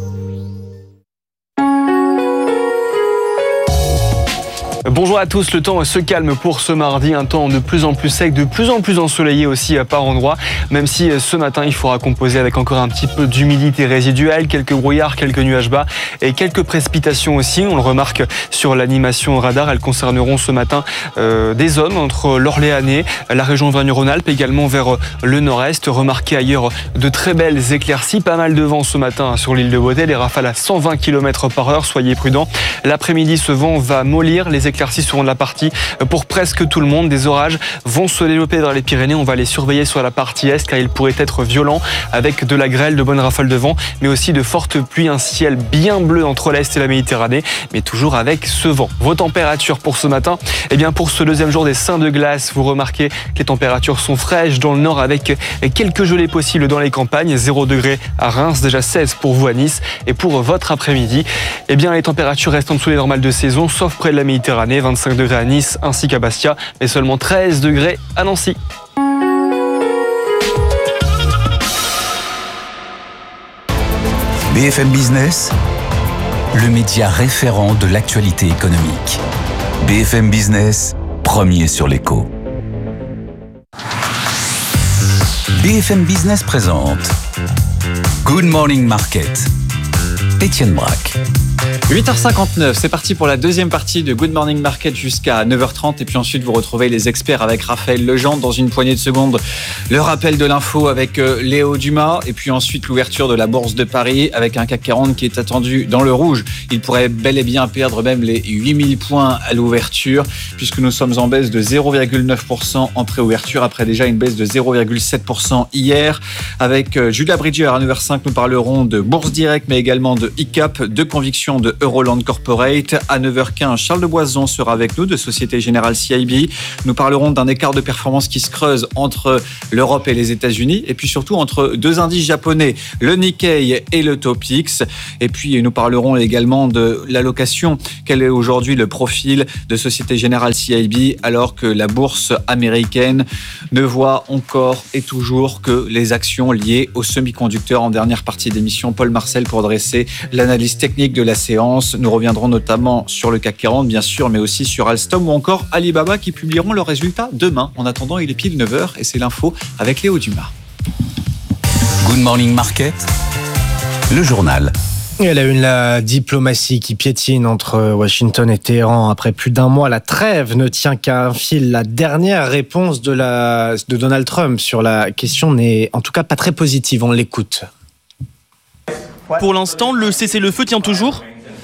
Bonjour à tous, le temps se calme pour ce mardi, un temps de plus en plus sec, de plus en plus ensoleillé aussi par endroits, même si ce matin il faudra composer avec encore un petit peu d'humidité résiduelle, quelques brouillards, quelques nuages bas et quelques précipitations aussi. On le remarque sur l'animation radar, elles concerneront ce matin euh, des zones entre l'Orléanais, la région Auvergne-Rhône-Alpes, également vers le nord-est. Remarquez ailleurs de très belles éclaircies, pas mal de vent ce matin sur l'île de Beauté, les rafales à cent vingt kilomètres par heure, soyez prudents. L'après-midi, ce vent va mollir, les éclaircies seront de la partie pour presque tout le monde. Des orages vont se développer dans les Pyrénées. On va les surveiller sur la partie est car ils pourraient être violents avec de la grêle, de bonnes rafales de vent, mais aussi de fortes pluies. Un ciel bien bleu entre l'est et la Méditerranée, mais toujours avec ce vent. Vos températures pour ce matin, eh bien pour ce deuxième jour des Saints de glace, vous remarquez que les températures sont fraîches dans le nord avec quelques gelées possibles dans les campagnes. zéro degré à Reims, déjà seize pour vous à Nice. Et pour votre après-midi, eh bien les températures restent en dessous des normales de saison, sauf près de la Méditerranée. vingt-cinq degrés à Nice ainsi qu'à Bastia, mais seulement treize degrés à Nancy. B F M Business, le média référent de l'actualité économique. B F M Business, premier sur l'écho. B F M Business présente Good Morning Market. Étienne Braque. huit heures cinquante-neuf, c'est parti pour la deuxième partie de Good Morning Market jusqu'à neuf heures trente. Et puis ensuite, vous retrouvez les experts avec Raphaël Legendre dans une poignée de secondes. Le rappel de l'info avec Léo Dumas. Et puis ensuite, l'ouverture de la Bourse de Paris avec un C A C quarante qui est attendu dans le rouge. Il pourrait bel et bien perdre même les huit mille points à l'ouverture, puisque nous sommes en baisse de zéro virgule neuf pour cent en pré-ouverture, après déjà une baisse de zéro virgule sept pour cent hier. Avec Julia Bridger à neuf heures cinq, nous parlerons de Bourse Direct, mais également de I C A P, de conviction de Euroland Corporate. À neuf heures quinze, Charles de Boison sera avec nous de Société Générale C I B. Nous parlerons d'un écart de performance qui se creuse entre l'Europe et les États-Unis, et puis surtout entre deux indices japonais, le Nikkei et le Topix. Et puis nous parlerons également de l'allocation. Quel est aujourd'hui le profil de Société Générale C I B, alors que la bourse américaine ne voit encore et toujours que les actions liées aux semi-conducteurs. En dernière partie d'émission, Paul Marcel pour dresser l'analyse technique de la séance. Nous reviendrons notamment sur le C A C quarante, bien sûr, mais aussi sur Alstom ou encore Alibaba qui publieront leurs résultats demain. En attendant, il est pile neuf heures et c'est l'info avec Léo Dumas. Good Morning Market, le journal. Et à la une, la diplomatie qui piétine entre Washington et Téhéran. Après plus d'un mois, la trêve ne tient qu'à un fil. La dernière réponse de, la, de Donald Trump sur la question n'est en tout cas pas très positive. On l'écoute. Pour l'instant, le cessez-le-feu tient toujours ?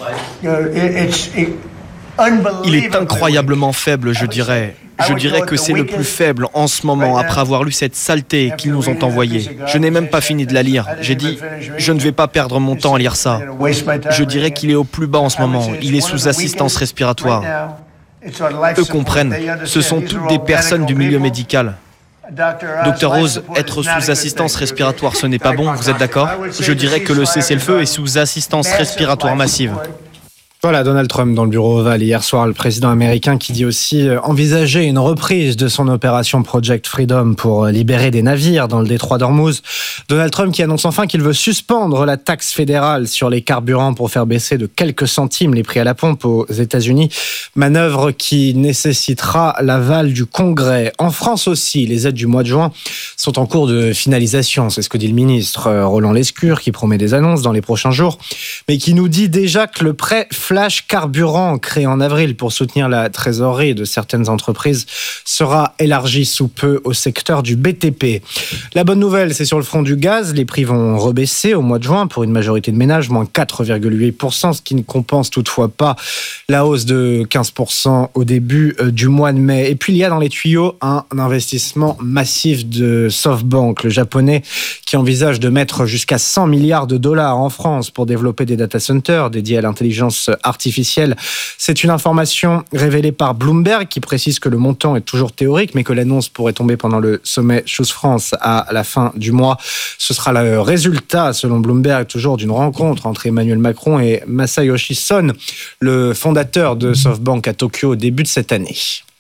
Il est incroyablement faible, je dirais. Je dirais que c'est le plus faible en ce moment, après avoir lu cette saleté qu'ils nous ont envoyée. Je n'ai même pas fini de la lire. J'ai dit, je ne vais pas perdre mon temps à lire ça. Je dirais qu'il est au plus bas en ce moment. Il est sous assistance respiratoire. Eux comprennent. Ce sont toutes des personnes du milieu médical. Docteur Rose, être sous assistance respiratoire, ce n'est pas bon, vous êtes d'accord ? Je dirais que le cessez-le-feu est sous assistance respiratoire massive. Voilà Donald Trump dans le bureau ovale hier soir, le président américain qui dit aussi envisager une reprise de son opération Project Freedom pour libérer des navires dans le détroit d'Ormuz. Donald Trump qui annonce enfin qu'il veut suspendre la taxe fédérale sur les carburants pour faire baisser de quelques centimes les prix à la pompe aux États-Unis. Manœuvre qui nécessitera l'aval du Congrès. En France aussi, les aides du mois de juin sont en cours de finalisation. C'est ce que dit le ministre Roland Lescure qui promet des annonces dans les prochains jours, mais qui nous dit déjà que le prêt Flash Carburant, créé en avril pour soutenir la trésorerie de certaines entreprises, sera élargi sous peu au secteur du B T P. La bonne nouvelle, c'est sur le front du gaz. Les prix vont rebaisser au mois de juin pour une majorité de ménages, moins quatre virgule huit pour cent, ce qui ne compense toutefois pas la hausse de quinze pour cent au début du mois de mai. Et puis, il y a dans les tuyaux un investissement massif de SoftBank, le japonais, qui envisage de mettre jusqu'à cent milliards de dollars en France pour développer des data centers dédiés à l'intelligence artificielle. C'est une information révélée par Bloomberg qui précise que le montant est toujours théorique, mais que l'annonce pourrait tomber pendant le sommet Choose France à la fin du mois. Ce sera le résultat, selon Bloomberg, toujours d'une rencontre entre Emmanuel Macron et Masayoshi Son, le fondateur de SoftBank à Tokyo au début de cette année.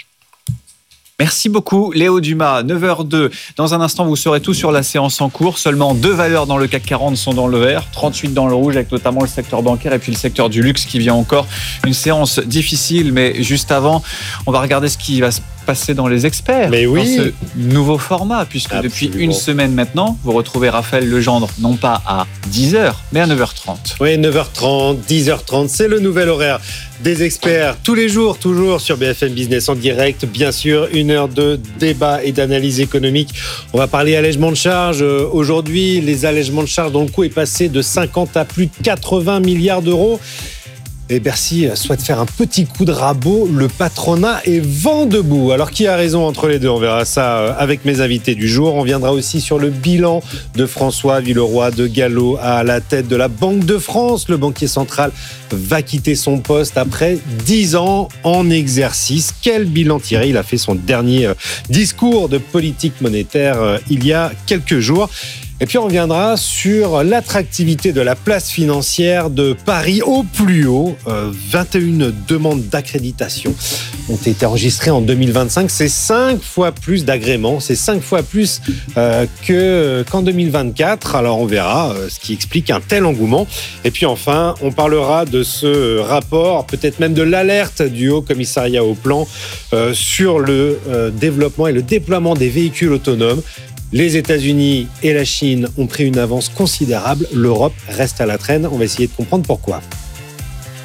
Merci beaucoup Léo Dumas, neuf heures deux. Dans un instant, vous saurez tout sur la séance en cours. Seulement deux valeurs dans le C A C quarante sont dans le vert, trente-huit dans le rouge, avec notamment le secteur bancaire et puis le secteur du luxe qui vient encore. Une séance difficile, mais juste avant, on va regarder ce qui va se passer dans les experts, mais oui, dans ce nouveau format, puisque Absolument. Depuis une semaine maintenant, vous retrouvez Raphaël Legendre, non pas à dix heures, mais à neuf heures trente. Oui, neuf heures trente, dix heures trente, c'est le nouvel horaire des experts, tous les jours, toujours sur B F M Business en direct, bien sûr, une heure de débat et d'analyse économique. On va parler allègement de charges. Aujourd'hui, les allègements de charges dont le coût est passé de cinquante à plus de quatre-vingts milliards d'euros. Et Bercy souhaite faire un petit coup de rabot. Le patronat est vent debout. Alors, qui a raison entre les deux ? On verra ça avec mes invités du jour. On viendra aussi sur le bilan de François Villeroy de Galhau à la tête de la Banque de France. Le banquier central va quitter son poste après dix ans en exercice. Quel bilan tirer ? Il a fait son dernier discours de politique monétaire il y a quelques jours. Et puis on reviendra sur l'attractivité de la place financière de Paris au plus haut. Euh, vingt et une demandes d'accréditation ont été enregistrées en deux mille vingt-cinq. C'est cinq fois plus d'agréments, c'est cinq fois plus euh, que, qu'en deux mille vingt-quatre. Alors on verra euh, ce qui explique un tel engouement. Et puis enfin, on parlera de ce rapport, peut-être même de l'alerte du Haut Commissariat au Plan euh, sur le euh, développement et le déploiement des véhicules autonomes. Les États-Unis et la Chine ont pris une avance considérable. L'Europe reste à la traîne. On va essayer de comprendre pourquoi.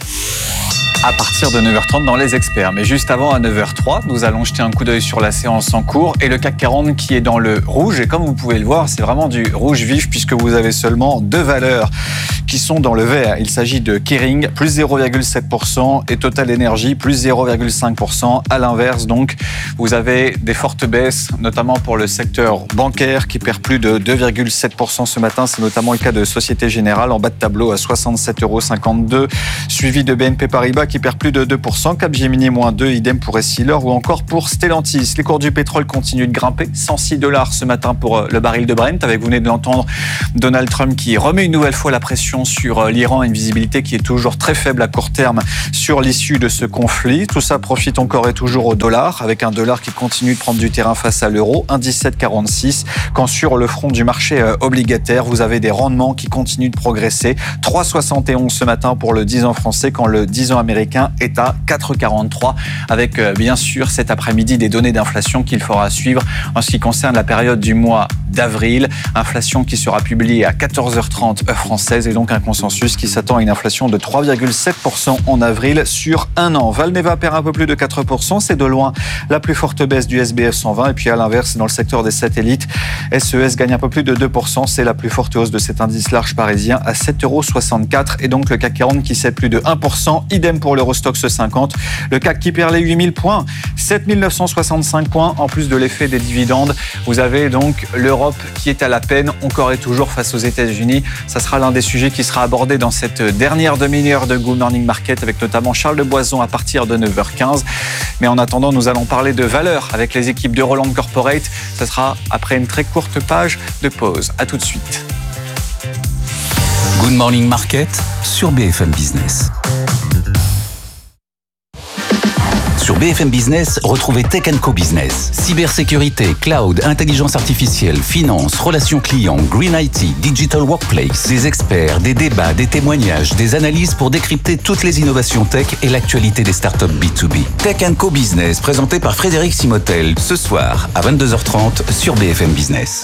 À partir de neuf heures trente dans les experts. Mais juste avant, à neuf heures trois, nous allons jeter un coup d'œil sur la séance en cours et le C A C quarante qui est dans le rouge. Et comme vous pouvez le voir, c'est vraiment du rouge vif puisque vous avez seulement deux valeurs qui sont dans le vert. Il s'agit de Kering, plus zéro virgule sept pour cent et Total Energy, plus zéro virgule cinq pour cent. À l'inverse, donc, vous avez des fortes baisses, notamment pour le secteur bancaire qui perd plus de deux virgule sept pour cent ce matin. C'est notamment le cas de Société Générale en bas de tableau à soixante-sept euros cinquante-deux, suivi de B N P Paribas qui perd plus de deux pour cent, Capgemini moins deux, idem pour Essilor ou encore pour Stellantis. Les cours du pétrole continuent de grimper, cent six dollars ce matin pour le baril de Brent, avec, vous venez de l'entendre, Donald Trump qui remet une nouvelle fois la pression sur l'Iran, une visibilité qui est toujours très faible à court terme sur l'issue de ce conflit. Tout ça profite encore et toujours au dollar, avec un dollar qui continue de prendre du terrain face à l'euro, un virgule dix-sept quarante-six, quand sur le front du marché obligataire, vous avez des rendements qui continuent de progresser, trois virgule soixante et onze ce matin pour le dix ans français, quand le dix ans américain est à quatre virgule quarante-trois, avec euh, bien sûr cet après-midi des données d'inflation qu'il faudra suivre en ce qui concerne la période du mois d'avril. Inflation qui sera publiée à quatorze heures trente heure française et donc un consensus qui s'attend à une inflation de trois virgule sept pour cent en avril sur un an. Valneva perd un peu plus de quatre pour cent, c'est de loin la plus forte baisse du S B F cent vingt. Et puis à l'inverse, dans le secteur des satellites, S E S gagne un peu plus de deux pour cent, c'est la plus forte hausse de cet indice large parisien à sept euros soixante-quatre. Et donc le C A C quarante qui cède plus de un pour cent, idem pour l'Eurostoxx cinquante. Le C A C qui perd les huit mille points, sept mille neuf cent soixante-cinq points, en plus de l'effet des dividendes. Vous avez donc l'Europe qui est à la peine, encore et toujours face aux États-Unis. Ça sera l'un des sujets qui sera abordé dans cette dernière demi-heure de Good Morning Market, avec notamment Charles de Boison à partir de neuf heures quinze. Mais en attendant, nous allons parler de valeurs avec les équipes d'Euroland Corporate. Ça sera après une très courte page de pause. À tout de suite. Good Morning Market sur B F M Business. Sur B F M Business, retrouvez Tech and Co Business. Cybersécurité, cloud, intelligence artificielle, finance, relations clients, Green I T, Digital Workplace. Des experts, des débats, des témoignages, des analyses pour décrypter toutes les innovations tech et l'actualité des startups B deux B. Tech and Co Business, présenté par Frédéric Simotel, ce soir à vingt-deux heures trente sur B F M Business.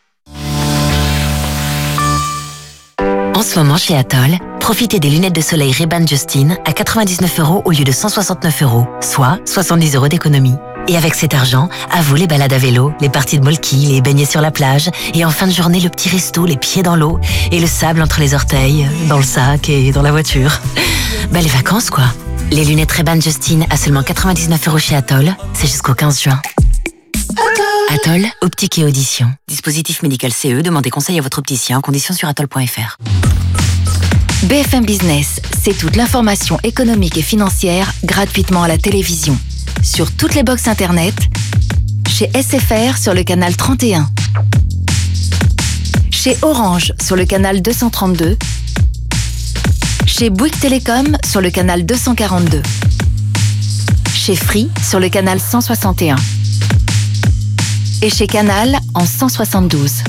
En ce moment chez Atoll, profitez des lunettes de soleil Ray-Ban Justin à quatre-vingt-dix-neuf euros au lieu de cent soixante-neuf euros, soit soixante-dix euros d'économie. Et avec cet argent, à vous les balades à vélo, les parties de molki, les baignets sur la plage, et en fin de journée, le petit resto, les pieds dans l'eau, et le sable entre les orteils, dans le sac et dans la voiture. Bah les vacances quoi. Les lunettes Ray-Ban Justin à seulement quatre-vingt-dix-neuf euros chez Atoll, c'est jusqu'au quinze juin. Atoll, optique et audition. Dispositif médical C E, demandez conseil à votre opticien, conditions sur atoll point f r. B F M Business, c'est toute l'information économique et financière gratuitement à la télévision. Sur toutes les box internet, chez S F R sur le canal trente et un, chez Orange sur le canal deux cent trente-deux, chez Bouygues Télécom sur le canal deux cent quarante-deux, chez Free sur le canal cent soixante et un et chez Canal en cent soixante-douze.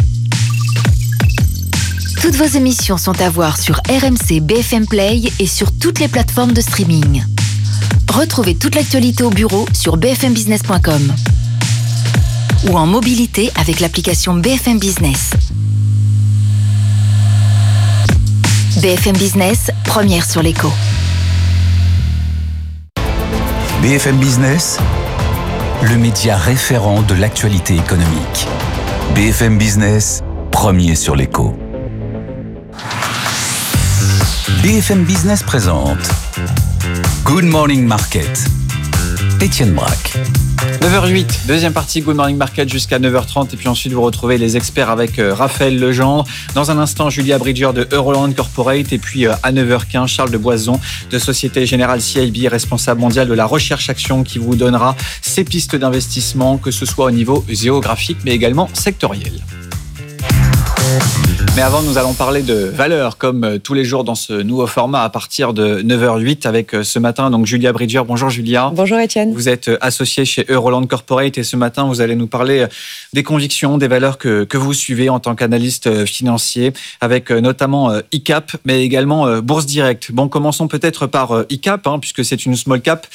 Toutes vos émissions sont à voir sur R M C B F M Play et sur toutes les plateformes de streaming. Retrouvez toute l'actualité au bureau sur b f m business point com ou en mobilité avec l'application B F M Business. B F M Business, première sur l'écho. B F M Business, le média référent de l'actualité économique. B F M Business, premier sur l'écho. B F M Business présente Good Morning Market. Étienne Braque. neuf heures huit, deuxième partie Good Morning Market jusqu'à neuf heures trente. Et puis ensuite, vous retrouvez les experts avec euh, Raphaël Legendre. Dans un instant, Julia Bridger de Euroland Corporate. Et puis euh, à neuf heures quinze, Charles de Boison de Société Générale C I B, responsable mondial de la recherche action, qui vous donnera ses pistes d'investissement, que ce soit au niveau géographique, mais également sectoriel. Mais avant, nous allons parler de valeurs, comme tous les jours dans ce nouveau format à partir de neuf heures huit avec ce matin donc Julia Bridger. Bonjour Julia. Bonjour Étienne. Vous êtes associée chez Euroland Corporate et ce matin, vous allez nous parler des convictions, des valeurs que, que vous suivez en tant qu'analyste financier, avec notamment I C A P, mais également Bourse Direct. Bon, commençons peut-être par I C A P, hein, puisque c'est une small cap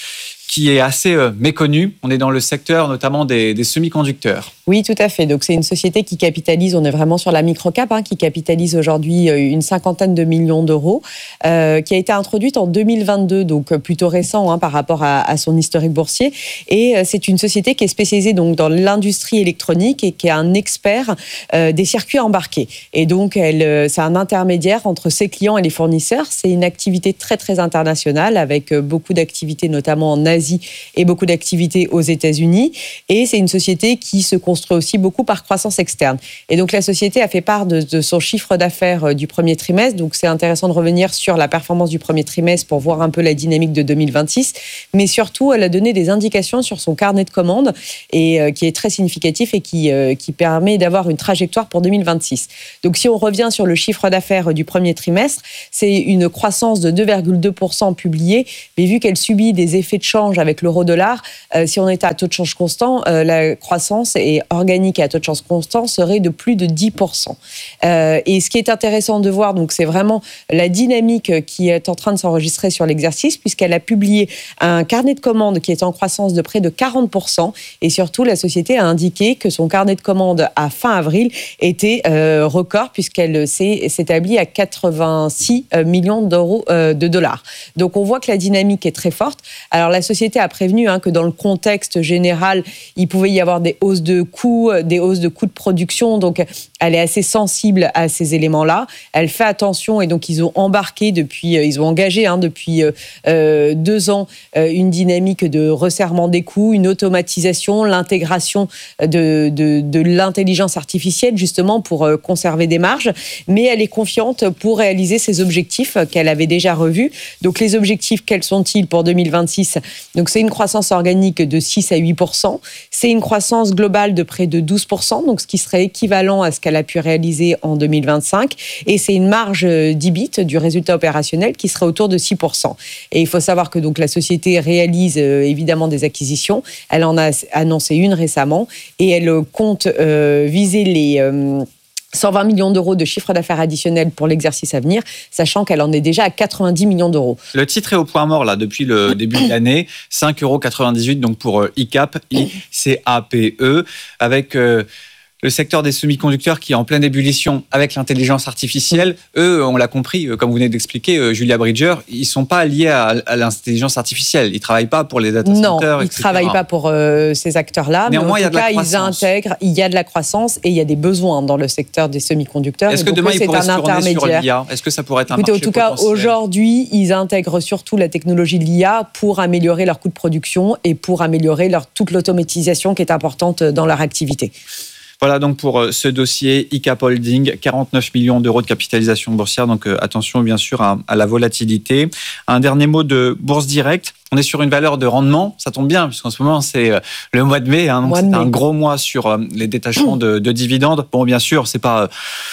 qui est assez euh, méconnue. On est dans le secteur notamment des, des semi-conducteurs. Oui, tout à fait. Donc, c'est une société qui capitalise, on est vraiment sur la micro-cap, hein, qui capitalise aujourd'hui une cinquantaine de millions d'euros, euh, qui a été introduite en deux mille vingt-deux, donc plutôt récent hein, par rapport à, à son historique boursier. Et euh, c'est une société qui est spécialisée donc, dans l'industrie électronique et qui est un expert euh, des circuits embarqués. Et donc, elle, euh, c'est un intermédiaire entre ses clients et les fournisseurs. C'est une activité très, très internationale avec euh, beaucoup d'activités, notamment en Asie et beaucoup d'activités aux États-Unis. Et c'est une société qui se construit aussi beaucoup par croissance externe. Et donc, la société a fait part de, de son chiffre d'affaires du premier trimestre. Donc, c'est intéressant de revenir sur la performance du premier trimestre pour voir un peu la dynamique de deux mille vingt-six. Mais surtout, elle a donné des indications sur son carnet de commandes et euh, qui est très significatif et qui, euh, qui permet d'avoir une trajectoire pour deux mille vingt-six. Donc, si on revient sur le chiffre d'affaires du premier trimestre, c'est une croissance de deux virgule deux pour cent publiée. Mais vu qu'elle subit des effets de change avec l'euro-dollar, euh, si on était à taux de change constant, euh, la croissance est organique et à taux de change constant serait de plus de dix pour cent. Euh, et ce qui est intéressant de voir, donc, c'est vraiment la dynamique qui est en train de s'enregistrer sur l'exercice, puisqu'elle a publié un carnet de commandes qui est en croissance de près de quarante pour cent. Et surtout, la société a indiqué que son carnet de commandes à fin avril était euh, record, puisqu'elle s'est, s'établit à quatre-vingt-six millions d'euros euh, de dollars. Donc, on voit que la dynamique est très forte. Alors, la société a prévenu hein, que dans le contexte général, il pouvait y avoir des hausses de coûts, des hausses de coûts de production. Donc, elle est assez sensible à ces éléments-là. Elle fait attention et donc, ils ont embarqué depuis, ils ont engagé hein, depuis euh, deux ans euh, une dynamique de resserrement des coûts, une automatisation, l'intégration de, de, de l'intelligence artificielle justement pour euh, conserver des marges. Mais elle est confiante pour réaliser ses objectifs qu'elle avait déjà revus. Donc, les objectifs, quels sont-ils pour deux mille vingt-six? Donc, c'est une croissance organique de six à huit pour cent. C'est une croissance globale de près de douze pour cent, donc ce qui serait équivalent à ce qu'elle a pu réaliser en deux mille vingt-cinq. Et c'est une marge d'E B I T, du résultat opérationnel, qui serait autour de six pour cent. Et il faut savoir que donc, la société réalise euh, évidemment des acquisitions. Elle en a annoncé une récemment et elle compte euh, viser les... Euh, cent vingt millions d'euros de chiffre d'affaires additionnel pour l'exercice à venir, sachant qu'elle en est déjà à quatre-vingt-dix millions d'euros. Le titre est au point mort là depuis le début de l'année, cinq euros quatre-vingt-dix-huit donc pour I C A P, I C A P E, avec euh, le secteur des semi-conducteurs qui est en pleine ébullition avec l'intelligence artificielle. Eux, on l'a compris, comme vous venez d'expliquer, Julia Bridger, ils ne sont pas liés à, à l'intelligence artificielle. Ils ne travaillent pas pour les data centers, non, ils ne et cetera. travaillent pas pour euh, ces acteurs-là. Néanmoins, mais en il y a tout de la cas, croissance. Ils intègrent, il y a de la croissance et il y a des besoins dans le secteur des semi-conducteurs. Est-ce que demain, ils pourraient se tourner sur l'I A? Est-ce que ça pourrait être un Écoutez, marché en tout cas, potentiel? aujourd'hui, ils intègrent surtout la technologie de l'I A pour améliorer leur coût de production et pour améliorer leur, toute l'automatisation qui est importante dans leur activité. Voilà donc pour ce dossier I C A P Holding, quarante-neuf millions d'euros de capitalisation boursière. Donc attention bien sûr à, à la volatilité. Un dernier mot de Bourse Direct. On est sur une valeur de rendement, ça tombe bien puisqu'en ce moment c'est le mois de mai, hein, donc c'est un gros mois sur les détachements de, de dividendes. Bon, bien sûr, c'est pas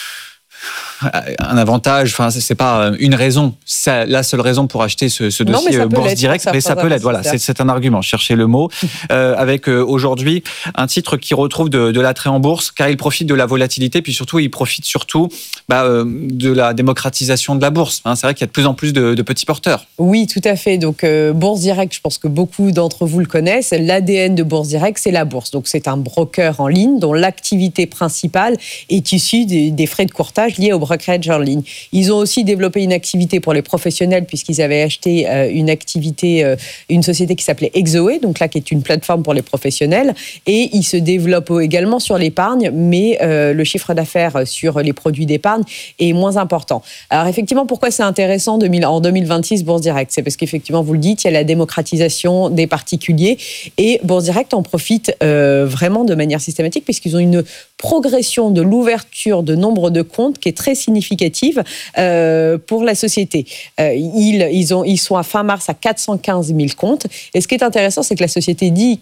un avantage, enfin c'est pas une raison, c'est la seule raison pour acheter ce, ce dossier non, Bourse Direct, mais ça peut l'être. Voilà, c'est, c'est un argument. Cherchez le mot. euh, avec euh, aujourd'hui un titre qui retrouve de, de l'attrait en bourse, car il profite de la volatilité, puis surtout il profite surtout bah, euh, de la démocratisation de la bourse. Hein, c'est vrai qu'il y a de plus en plus de, de petits porteurs. Oui, tout à fait. Donc euh, Bourse Direct, je pense que beaucoup d'entre vous le connaissent. L'A D N de Bourse Direct, c'est la bourse. Donc c'est un broker en ligne dont l'activité principale est issue des, des frais de courtage liés au brokerage en ligne. Ils ont aussi développé une activité pour les professionnels puisqu'ils avaient acheté euh, une activité, euh, une société qui s'appelait Exoe, donc là qui est une plateforme pour les professionnels, et ils se développent également sur l'épargne, mais euh, le chiffre d'affaires sur les produits d'épargne est moins important. Alors effectivement, pourquoi c'est intéressant en deux mille vingt-six Bourse Direct? C'est parce qu'effectivement, vous le dites, il y a la démocratisation des particuliers et Bourse Direct en profite euh, vraiment de manière systématique puisqu'ils ont une progression de l'ouverture de nombre de comptes qui est très significative euh, pour la société. Euh, ils, ils, ont, ils sont à fin mars à quatre cent quinze mille comptes. Et ce qui est intéressant, c'est que la société dit que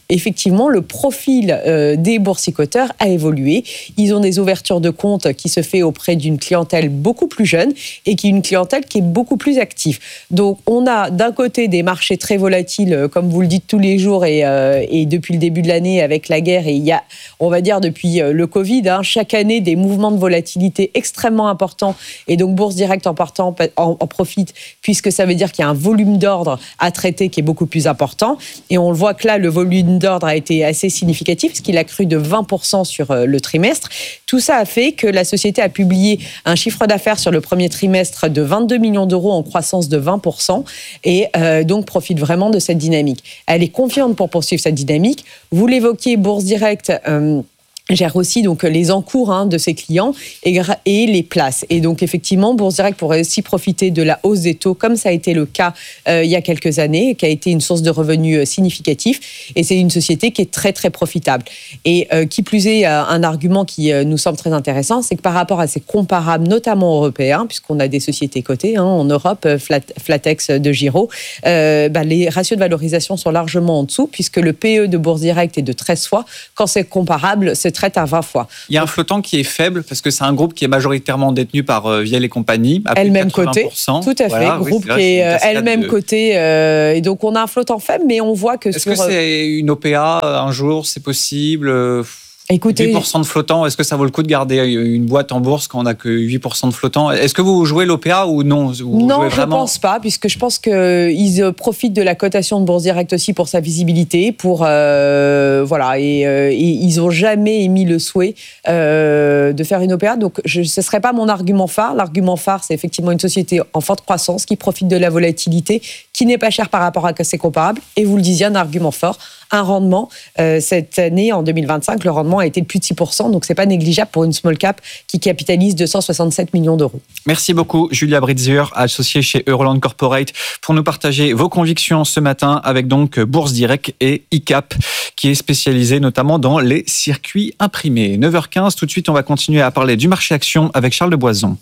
effectivement, le profil euh, des boursicoteurs a évolué. Ils ont des ouvertures de compte qui se fait auprès d'une clientèle beaucoup plus jeune et qui est une clientèle qui est beaucoup plus active. Donc, on a d'un côté des marchés très volatiles, comme vous le dites tous les jours et, euh, et depuis le début de l'année avec la guerre. Et il y a, on va dire, depuis le Covid, hein, chaque année, des mouvements de volatilité extrêmement importants. Et donc, Bourse Directe en, partant, en, en profite, puisque ça veut dire qu'il y a un volume d'ordre à traiter qui est beaucoup plus important. Et on le voit que là, le volume d'ordre a été assez significatif, parce qu'il a cru de vingt pour cent sur le trimestre. Tout ça a fait que la société a publié un chiffre d'affaires sur le premier trimestre de vingt-deux millions d'euros en croissance de vingt pour cent et euh, donc profite vraiment de cette dynamique. Elle est confiante pour poursuivre cette dynamique. Vous l'évoquiez, Bourse Directe euh, gère aussi donc les encours hein, de ses clients et, et les places. Et donc effectivement, Bourse Directe pourrait aussi profiter de la hausse des taux, comme ça a été le cas euh, il y a quelques années, qui a été une source de revenus significatif. Et c'est une société qui est très très profitable. Et euh, qui plus est, euh, un argument qui euh, nous semble très intéressant, c'est que par rapport à ses comparables, notamment européens, puisqu'on a des sociétés cotées hein, en Europe, Flat, Flatex de Giraud, euh, bah, les ratios de valorisation sont largement en dessous, puisque le P E de Bourse Directe est de treize fois. Quand c'est comparable, c'est traite à vingt fois. Il y a un flottant qui est faible parce que c'est un groupe qui est majoritairement détenu par euh, Vielle et compagnie. Elle-même cotée. Tout à fait. Voilà, groupe oui, qui est, est elle-même de... cotée. Euh, et donc on a un flottant faible, mais on voit que Est-ce sur... que c'est une O P A un jour, c'est possible euh... Écoutez, huit pour cent de flottant, est-ce que ça vaut le coup de garder une boîte en bourse quand on n'a que huit pour cent de flottant? Est-ce que vous jouez l'O P A ou non? vous Non, jouez je ne vraiment... pense pas, puisque je pense qu'ils profitent de la cotation de Bourse Directe aussi pour sa visibilité, pour euh, voilà, et, euh, et ils n'ont jamais émis le souhait euh, de faire une O P A. Donc, je, ce ne serait pas mon argument phare. L'argument phare, c'est effectivement une société en forte croissance qui profite de la volatilité, qui n'est pas chère par rapport à ses comparables. Et vous le disiez, un argument fort, un rendement. Euh, cette année, en deux mille vingt-cinq, le rendement a été de plus de six pour cent, donc c'est pas négligeable pour une small cap qui capitalise deux cent soixante-sept millions d'euros. Merci beaucoup, Julia Britzier, associée chez Euroland Corporate, pour nous partager vos convictions ce matin avec donc Bourse Directe et I C A P, qui est spécialisé notamment dans les circuits imprimés. neuf heures quinze, tout de suite, on va continuer à parler du marché action avec Charles de Boison.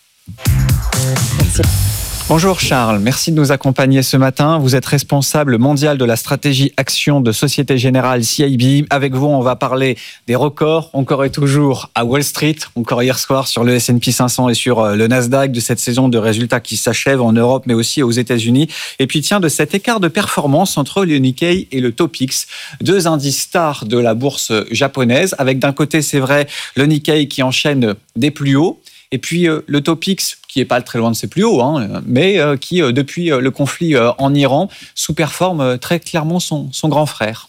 Merci. Bonjour Charles, merci de nous accompagner ce matin. Vous êtes responsable mondial de la stratégie action de Société Générale C I B. Avec vous, on va parler des records, encore et toujours à Wall Street, encore hier soir sur le S and P cinq cents et sur le Nasdaq, de cette saison de résultats qui s'achève en Europe, mais aussi aux États-Unis. Et puis tiens, de cet écart de performance entre le Nikkei et le Topix, deux indices stars de la bourse japonaise, avec d'un côté, c'est vrai, le Nikkei qui enchaîne des plus hauts, et puis euh, le Topix, qui n'est pas très loin de ses plus hauts, hein, mais euh, qui, euh, depuis le conflit euh, en Iran, sous-performe euh, très clairement son, son grand frère.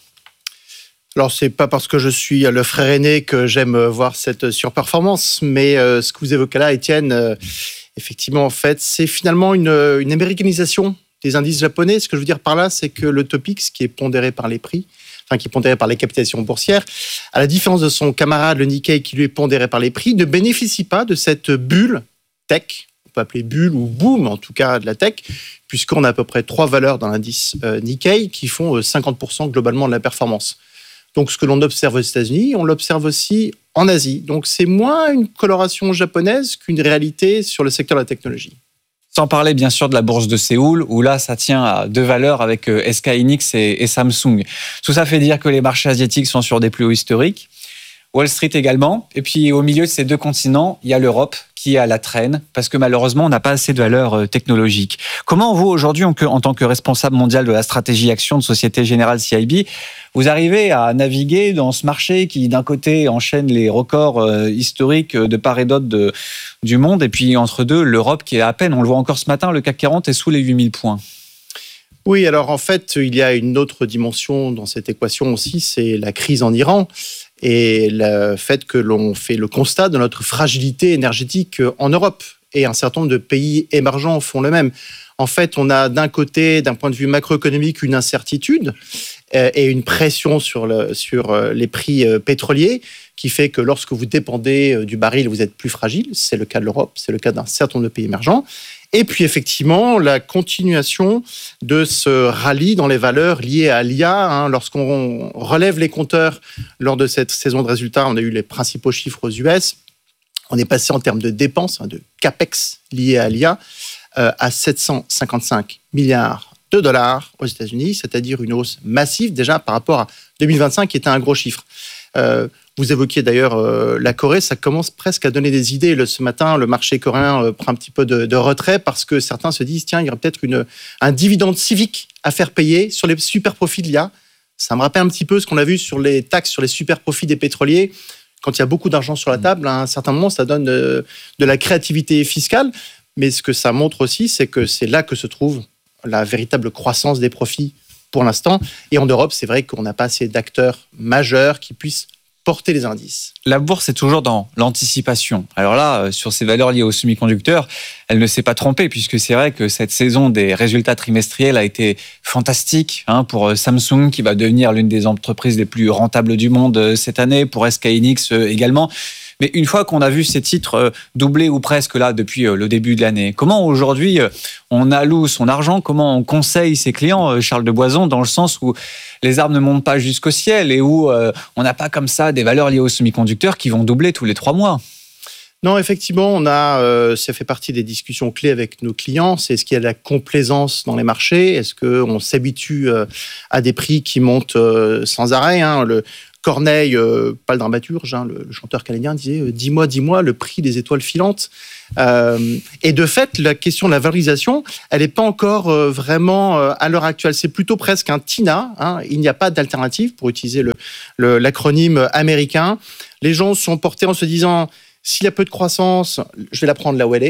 Alors, c'est pas parce que je suis le frère aîné que j'aime voir cette surperformance, mais euh, ce que vous évoquez là, Étienne, euh, effectivement, en fait, c'est finalement une, une américanisation des indices japonais. Ce que je veux dire par là, c'est que le Topix, qui est pondéré par les prix, enfin qui est pondéré par les capitalisations boursières, à la différence de son camarade le Nikkei qui lui est pondéré par les prix, ne bénéficie pas de cette bulle tech, on peut appeler bulle ou boom en tout cas de la tech, puisqu'on a à peu près trois valeurs dans l'indice euh, Nikkei qui font euh, cinquante pour cent globalement de la performance. Donc ce que l'on observe aux États-Unis, on l'observe aussi en Asie. Donc c'est moins une coloration japonaise qu'une réalité sur le secteur de la technologie. Sans parler bien sûr de la bourse de Séoul, où là ça tient à deux valeurs avec S K Hynix et, et Samsung. Tout ça fait dire que les marchés asiatiques sont sur des plus hauts historiques. Wall Street également. Et puis au milieu de ces deux continents, il y a l'Europe qui est à la traîne, parce que malheureusement, on n'a pas assez de valeur technologique. Comment vous, aujourd'hui, en tant que responsable mondial de la stratégie action de Société Générale C I B, vous arrivez à naviguer dans ce marché qui, d'un côté, enchaîne les records historiques de part et d'autre de, du monde, et puis entre deux, l'Europe qui est à peine, on le voit encore ce matin, le C A C quarante est sous les huit mille points. Oui, alors en fait, il y a une autre dimension dans cette équation aussi, c'est la crise en Iran et le fait que l'on fait le constat de notre fragilité énergétique en Europe. Et un certain nombre de pays émergents font le même. En fait, on a d'un côté, d'un point de vue macroéconomique, une incertitude et une pression sur, le, sur les prix pétroliers qui fait que lorsque vous dépendez du baril, vous êtes plus fragile. C'est le cas de l'Europe, c'est le cas d'un certain nombre de pays émergents. Et puis effectivement, la continuation de ce rallye dans les valeurs liées à l'I A. Hein, lorsqu'on relève les compteurs lors de cette saison de résultats, on a eu les principaux chiffres aux U S. On est passé en termes de dépenses, hein, de CAPEX liées à l'I A, euh, à sept cent cinquante-cinq milliards de dollars aux États-Unis, c'est-à-dire une hausse massive déjà par rapport à deux mille vingt-cinq, qui était un gros chiffre. Euh, vous évoquiez d'ailleurs euh, la Corée, ça commence presque à donner des idées. Le, ce matin, le marché coréen euh, prend un petit peu de, de retrait parce que certains se disent, tiens, il y aura peut-être une, un dividende civique à faire payer sur les super profits de l'I A. Ça me rappelle un petit peu ce qu'on a vu sur les taxes sur les super profits des pétroliers. Quand il y a beaucoup d'argent sur la table, à un certain moment, ça donne de, de la créativité fiscale. Mais ce que ça montre aussi, c'est que c'est là que se trouve la véritable croissance des profits pour l'instant. Et en Europe, c'est vrai qu'on n'a pas assez d'acteurs majeurs qui puissent porter les indices. La bourse est toujours dans l'anticipation. Alors là, sur ces valeurs liées aux semi-conducteurs, elle ne s'est pas trompée, puisque c'est vrai que cette saison des résultats trimestriels a été fantastique hein, pour Samsung, qui va devenir l'une des entreprises les plus rentables du monde cette année, pour S K Hynix également. Mais une fois qu'on a vu ces titres doubler ou presque là depuis le début de l'année, comment aujourd'hui on alloue son argent, comment on conseille ses clients, Charles de Boison, dans le sens où les arbres ne montent pas jusqu'au ciel et où on n'a pas comme ça des valeurs liées aux semi-conducteurs qui vont doubler tous les trois mois? Non, effectivement, on a, euh, ça fait partie des discussions clés avec nos clients. C'est est-ce qu'il y a de la complaisance dans les marchés? Est-ce qu'on s'habitue euh, à des prix qui montent euh, sans arrêt hein, le, Corneille, euh, pas le dramaturge, hein, le, le chanteur canadien, disait euh, « Dis-moi, dis-moi, le prix des étoiles filantes euh, ». Et de fait, la question de la valorisation, elle n'est pas encore euh, vraiment euh, à l'heure actuelle. C'est plutôt presque un T I N A. Hein, il n'y a pas d'alternative, pour utiliser le, le, l'acronyme américain. Les gens sont portés en se disant « S'il y a peu de croissance, je vais la prendre là où elle est ».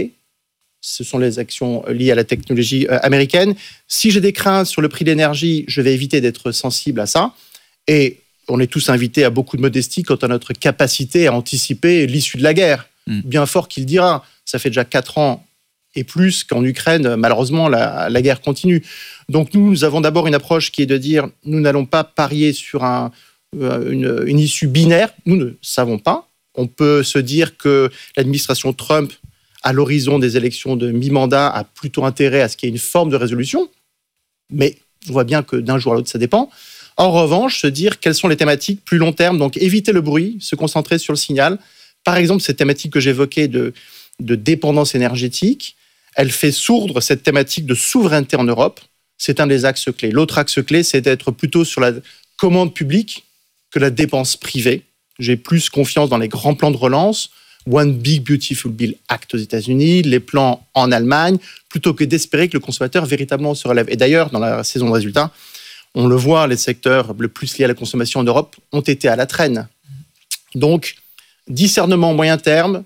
Ce sont les actions liées à la technologie euh, américaine. Si j'ai des craintes sur le prix de l'énergie, je vais éviter d'être sensible à ça. Et on est tous invités à beaucoup de modestie quant à notre capacité à anticiper l'issue de la guerre. Mmh. Bien fort qu'il dira. Ça fait déjà quatre ans et plus qu'en Ukraine, malheureusement, la, la guerre continue. Donc nous, nous avons d'abord une approche qui est de dire nous n'allons pas parier sur un, une, une issue binaire. Nous ne savons pas. On peut se dire que l'administration Trump, à l'horizon des élections de mi-mandat, a plutôt intérêt à ce qu'il y ait une forme de résolution. Mais on voit bien que d'un jour à l'autre, ça dépend. En revanche, se dire quelles sont les thématiques plus long terme, donc éviter le bruit, se concentrer sur le signal. Par exemple, cette thématique que j'évoquais de, de dépendance énergétique, elle fait sourdre cette thématique de souveraineté en Europe. C'est un des axes clés. L'autre axe clé, c'est d'être plutôt sur la commande publique que la dépense privée. J'ai plus confiance dans les grands plans de relance, One Big Beautiful Bill Act aux États-Unis, les plans en Allemagne, plutôt que d'espérer que le consommateur véritablement se relève. Et d'ailleurs, dans la saison de résultats, on le voit, les secteurs le plus liés à la consommation en Europe ont été à la traîne. Donc, discernement moyen terme,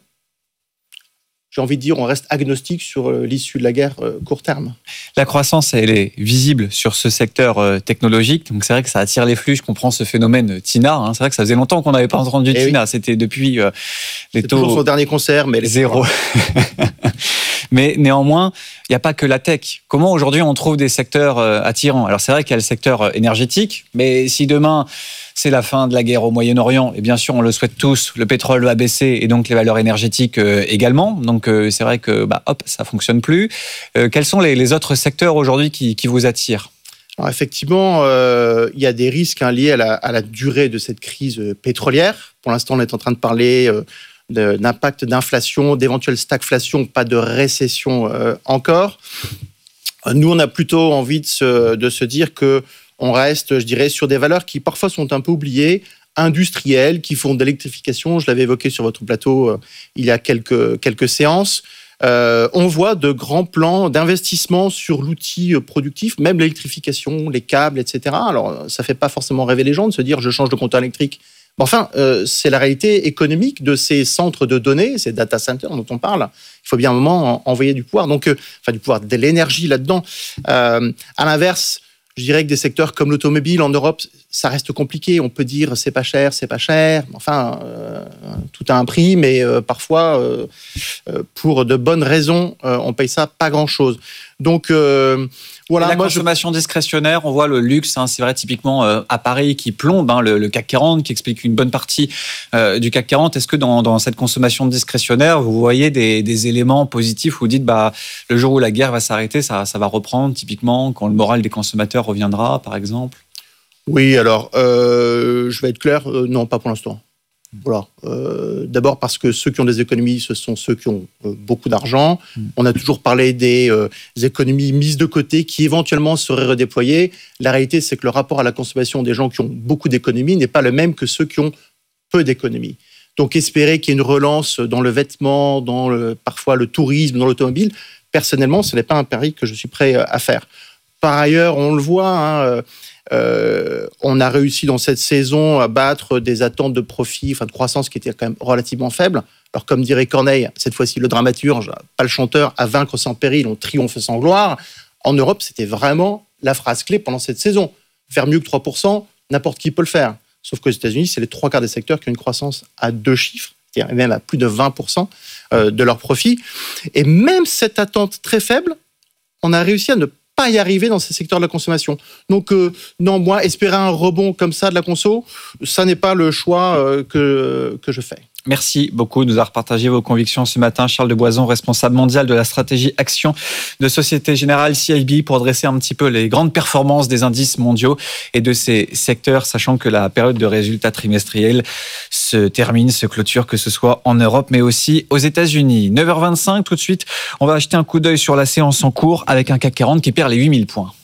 j'ai envie de dire, on reste agnostique sur l'issue de la guerre court terme. La croissance, elle est visible sur ce secteur technologique. Donc, c'est vrai que ça attire les flux. Je comprends ce phénomène T I N A. Hein. C'est vrai que ça faisait longtemps qu'on n'avait pas entendu T I N A. Oui. C'était depuis euh, les c'est taux... toujours son dernier concert, mais... Les zéro. Mais néanmoins, il n'y a pas que la tech. Comment aujourd'hui on trouve des secteurs attirants? Alors c'est vrai qu'il y a le secteur énergétique, mais si demain c'est la fin de la guerre au Moyen-Orient, et bien sûr on le souhaite tous, le pétrole va baisser et donc les valeurs énergétiques également. Donc c'est vrai que bah, hop, ça ne fonctionne plus. Euh, quels sont les, les autres secteurs aujourd'hui qui, qui vous attirent? Alors effectivement, euh, il y a des risques hein, liés à la, à la durée de cette crise pétrolière. Pour l'instant, on est en train de parler... Euh, d'impact d'inflation, d'éventuelle stagflation, pas de récession euh, encore. Nous, on a plutôt envie de se, de se dire qu'on reste, je dirais, sur des valeurs qui parfois sont un peu oubliées, industrielles, qui font de l'électrification. Je l'avais évoqué sur votre plateau euh, il y a quelques, quelques séances. Euh, on voit de grands plans d'investissement sur l'outil productif, même l'électrification, les câbles, et cetera. Alors, ça ne fait pas forcément rêver les gens de se dire « je change de compteur électrique ». Enfin, euh, c'est la réalité économique de ces centres de données, ces data centers dont on parle. Il faut bien un moment envoyer du pouvoir, donc, euh, enfin du pouvoir, de l'énergie là-dedans. Euh, à l'inverse, je dirais que des secteurs comme l'automobile en Europe, ça reste compliqué. On peut dire c'est pas cher, c'est pas cher. Enfin, euh, tout a un prix, mais euh, parfois, euh, pour de bonnes raisons, euh, on paye ça pas grand-chose. Donc euh, voilà. La moi, consommation je... discrétionnaire, on voit le luxe, hein, c'est vrai typiquement euh, à Paris qui plombe hein, le, le C A C quarante, qui explique une bonne partie euh, du C A C quarante. Est-ce que dans, dans cette consommation discrétionnaire, vous voyez des, des éléments positifs où vous dites bah le jour où la guerre va s'arrêter, ça, ça va reprendre typiquement quand le moral des consommateurs reviendra, par exemple? Oui, alors euh, je vais être clair, euh, non, pas pour l'instant. Voilà. Euh, d'abord parce que ceux qui ont des économies, ce sont ceux qui ont euh, beaucoup d'argent. Mmh. On a toujours parlé des, euh, des économies mises de côté qui éventuellement seraient redéployées. La réalité, c'est que le rapport à la consommation des gens qui ont beaucoup d'économies n'est pas le même que ceux qui ont peu d'économies. Donc espérer qu'il y ait une relance dans le vêtement, dans le, parfois le tourisme, dans l'automobile, personnellement, ce n'est pas un pari que je suis prêt à faire. Par ailleurs, on le voit, hein, Euh, on a réussi dans cette saison à battre des attentes de profit, enfin de croissance qui étaient quand même relativement faibles. Alors comme dirait Corneille, cette fois-ci le dramaturge, pas le chanteur, à vaincre sans péril, on triomphe sans gloire. En Europe, c'était vraiment la phrase clé pendant cette saison. Faire mieux que trois pour cent, n'importe qui peut le faire. Sauf qu'aux États-Unis, c'est les trois quarts des secteurs qui ont une croissance à deux chiffres, c'est-à-dire même à plus de vingt pour cent de leur profit. Et même cette attente très faible, on a réussi à ne pas y arriver dans ces secteurs de la consommation. Donc, euh, non, moi, espérer un rebond comme ça de la conso, ça n'est pas le choix euh, que, que je fais. Merci beaucoup de nous avoir partagé vos convictions ce matin. Charles de Boison, responsable mondial de la stratégie action de Société Générale C I B, pour dresser un petit peu les grandes performances des indices mondiaux et de ces secteurs, sachant que la période de résultats trimestriels se termine, se clôture, que ce soit en Europe, mais aussi aux États-Unis. neuf heures vingt-cinq, tout de suite, on va jeter un coup d'œil sur la séance en cours avec un C A C quarante qui perd les huit mille points.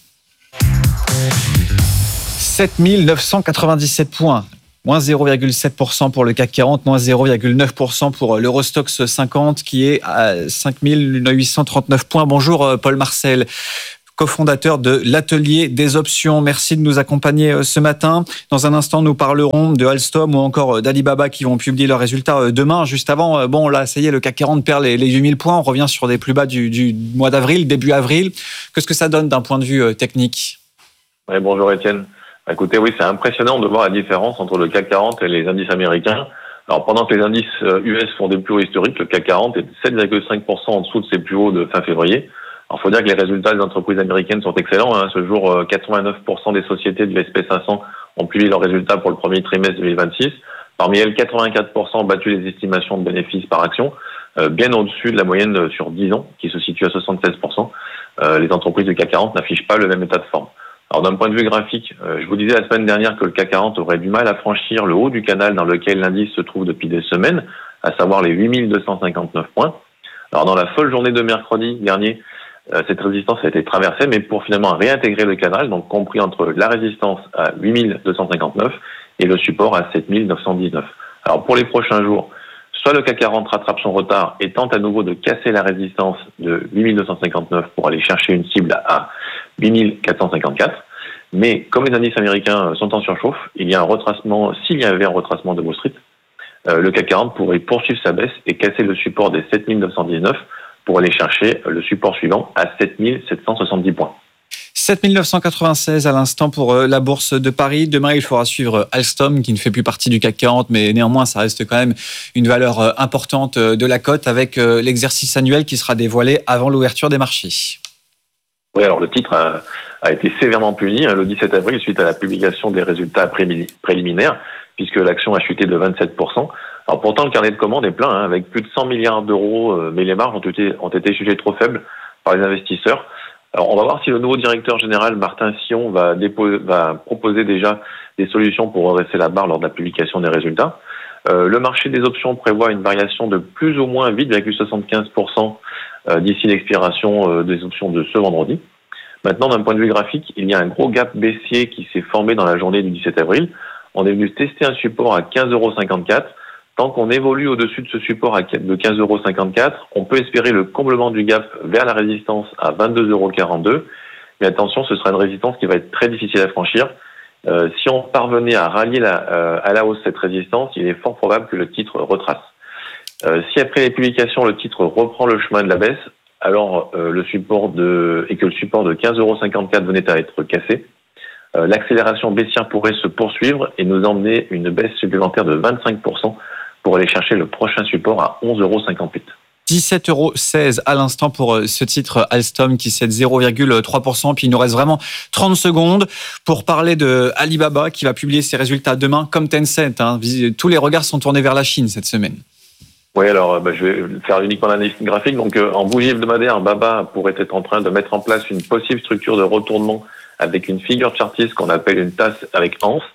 sept mille neuf cent quatre-vingt-dix-sept points. Moins zéro virgule sept pour cent pour le C A C quarante, moins zéro virgule neuf pour cent pour l'Eurostoxx cinquante qui est à cinq mille huit cent trente-neuf points. Bonjour Paul Marcel, cofondateur de l'Atelier des Options. Merci de nous accompagner ce matin. Dans un instant, nous parlerons de Alstom ou encore d'Alibaba qui vont publier leurs résultats demain. Juste avant, bon là, ça y est, le C A C quarante perd les, les huit mille points. On revient sur des plus bas du, du mois d'avril, début avril. Qu'est-ce que ça donne d'un point de vue technique ? Ouais, bonjour Étienne. Écoutez, oui, c'est impressionnant de voir la différence entre le C A C quarante et les indices américains. Alors, pendant que les indices U S font des plus hauts historiques, le C A C quarante est sept virgule cinq pour cent en dessous de ses plus hauts de fin février. Alors, faut dire que les résultats des entreprises américaines sont excellents. Hein. Ce jour, quatre-vingt-neuf pour cent des sociétés du S P cinq cents ont publié leurs résultats pour le premier trimestre deux mille vingt-six. Parmi elles, quatre-vingt-quatre pour cent ont battu les estimations de bénéfices par action, euh, bien au-dessus de la moyenne sur dix ans, qui se situe à soixante-seize pour cent. Euh, les entreprises du C A C quarante n'affichent pas le même état de forme. Alors d'un point de vue graphique, euh, je vous disais la semaine dernière que le C A C quarante aurait du mal à franchir le haut du canal dans lequel l'indice se trouve depuis des semaines, à savoir les huit mille deux cent cinquante-neuf points. Alors dans la folle journée de mercredi dernier, euh, cette résistance a été traversée, mais pour finalement réintégrer le canal, donc compris entre la résistance à huit mille deux cent cinquante-neuf et le support à sept mille neuf cent dix-neuf. Alors pour les prochains jours, soit le C A C quarante rattrape son retard et tente à nouveau de casser la résistance de huit mille deux cent cinquante-neuf pour aller chercher une cible à huit mille quatre cent cinquante-quatre. Mais comme les indices américains sont en surchauffe, il y a un retracement, s'il y avait un retracement de Wall Street, euh, le C A C quarante pourrait poursuivre sa baisse et casser le support des sept mille neuf cent dix-neuf pour aller chercher le support suivant à sept mille sept cent soixante-dix points. sept mille neuf cent quatre-vingt-seize à l'instant pour la bourse de Paris. Demain, il faudra suivre Alstom, qui ne fait plus partie du C A C quarante, mais néanmoins, ça reste quand même une valeur importante de la cote avec l'exercice annuel qui sera dévoilé avant l'ouverture des marchés. Oui, alors le titre a, a été sévèrement puni hein, le dix-sept avril suite à la publication des résultats préliminaires, puisque l'action a chuté de vingt-sept pour cent. Alors pourtant, le carnet de commandes est plein, hein, avec plus de cent milliards d'euros, euh, mais les marges ont été, ont été jugées trop faibles par les investisseurs. Alors, on va voir si le nouveau directeur général, Martin Sillon, va, déposer, va proposer déjà des solutions pour redresser la barre lors de la publication des résultats. Euh, le marché des options prévoit une variation de plus ou moins huit virgule soixante-quinze pour cent euh, d'ici l'expiration euh, des options de ce vendredi. Maintenant, d'un point de vue graphique, il y a un gros gap baissier qui s'est formé dans la journée du dix-sept avril. On est venu tester un support à quinze euros cinquante-quatre. Tant qu'on évolue au-dessus de ce support de quinze euros cinquante-quatre, on peut espérer le comblement du gap vers la résistance à vingt-deux euros quarante-deux. Mais attention, ce sera une résistance qui va être très difficile à franchir. Euh, si on parvenait à rallier la, euh, à la hausse cette résistance, il est fort probable que le titre retrace. Euh, si après les publications, le titre reprend le chemin de la baisse, alors euh, le support de et que le support de quinze euros cinquante-quatre venait à être cassé, euh, l'accélération baissière pourrait se poursuivre et nous emmener une baisse supplémentaire de vingt-cinq pour cent pour aller chercher le prochain support à onze euros cinquante-huit. dix-sept euros seize à l'instant pour ce titre Alstom qui cède zéro virgule trois pour cent. Puis il nous reste vraiment trente secondes pour parler de Alibaba qui va publier ses résultats demain comme Tencent. Hein. Tous les regards sont tournés vers la Chine cette semaine. Oui, alors bah, je vais faire uniquement l'analyse graphique. Donc euh, en bougie hebdomadaire, Baba pourrait être en train de mettre en place une possible structure de retournement avec une figure chartiste qu'on appelle une tasse avec anse.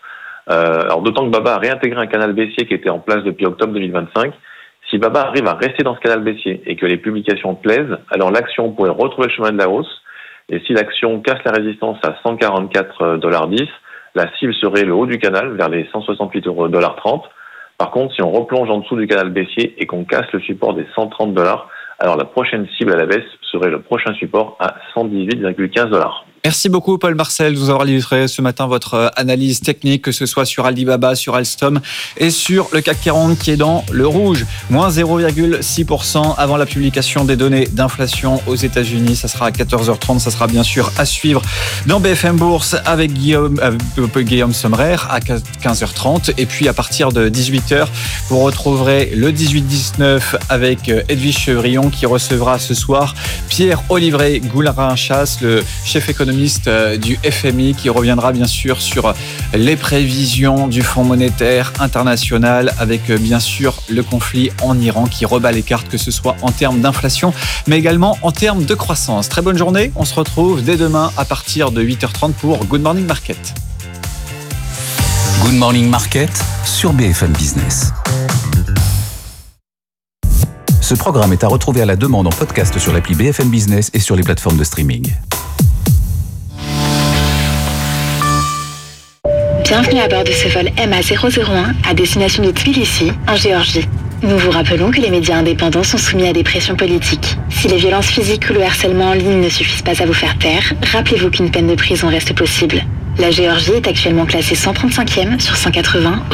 Euh, alors d'autant que Baba a réintégré un canal baissier qui était en place depuis octobre deux mille vingt-cinq. Si Baba arrive à rester dans ce canal baissier et que les publications plaisent, alors l'action pourrait retrouver le chemin de la hausse. Et si l'action casse la résistance à cent quarante-quatre dollars dix, la cible serait le haut du canal vers les cent soixante-huit dollars trente. Par contre, si on replonge en dessous du canal baissier et qu'on casse le support des cent trente dollars, alors la prochaine cible à la baisse serait le prochain support à cent dix-huit virgule quinze dollars. Merci beaucoup Paul Marcel de nous avoir illustré ce matin votre analyse technique, que ce soit sur Alibaba, sur Alstom et sur le C A C quarante qui est dans le rouge. moins zéro virgule six pour cent avant la publication des données d'inflation aux États-Unis. Ça sera à quatorze heures trente. Ça sera bien sûr à suivre dans B F M Bourse avec Guillaume, euh, Guillaume Sommerer à quinze heures trente. Et puis à partir de dix-huit heures, vous retrouverez le dix-huit dix-neuf avec Edwige Chevrillon qui recevra ce soir Pierre Olivret Goularin-Chasse, le chef économique du F M I, qui reviendra bien sûr sur les prévisions du Fonds monétaire international avec bien sûr le conflit en Iran qui rebat les cartes, que ce soit en termes d'inflation mais également en termes de croissance. Très bonne journée, on se retrouve dès demain à partir de huit heures trente pour Good Morning Market. Good Morning Market sur B F M Business. Ce programme est à retrouver à la demande en podcast sur l'appli B F M Business et sur les plateformes de streaming. Bienvenue à bord de ce vol M A zéro zéro un à destination de Tbilissi, en Géorgie. Nous vous rappelons que les médias indépendants sont soumis à des pressions politiques. Si les violences physiques ou le harcèlement en ligne ne suffisent pas à vous faire taire, rappelez-vous qu'une peine de prison reste possible. La Géorgie est actuellement classée cent trente-cinquième sur cent quatre-vingts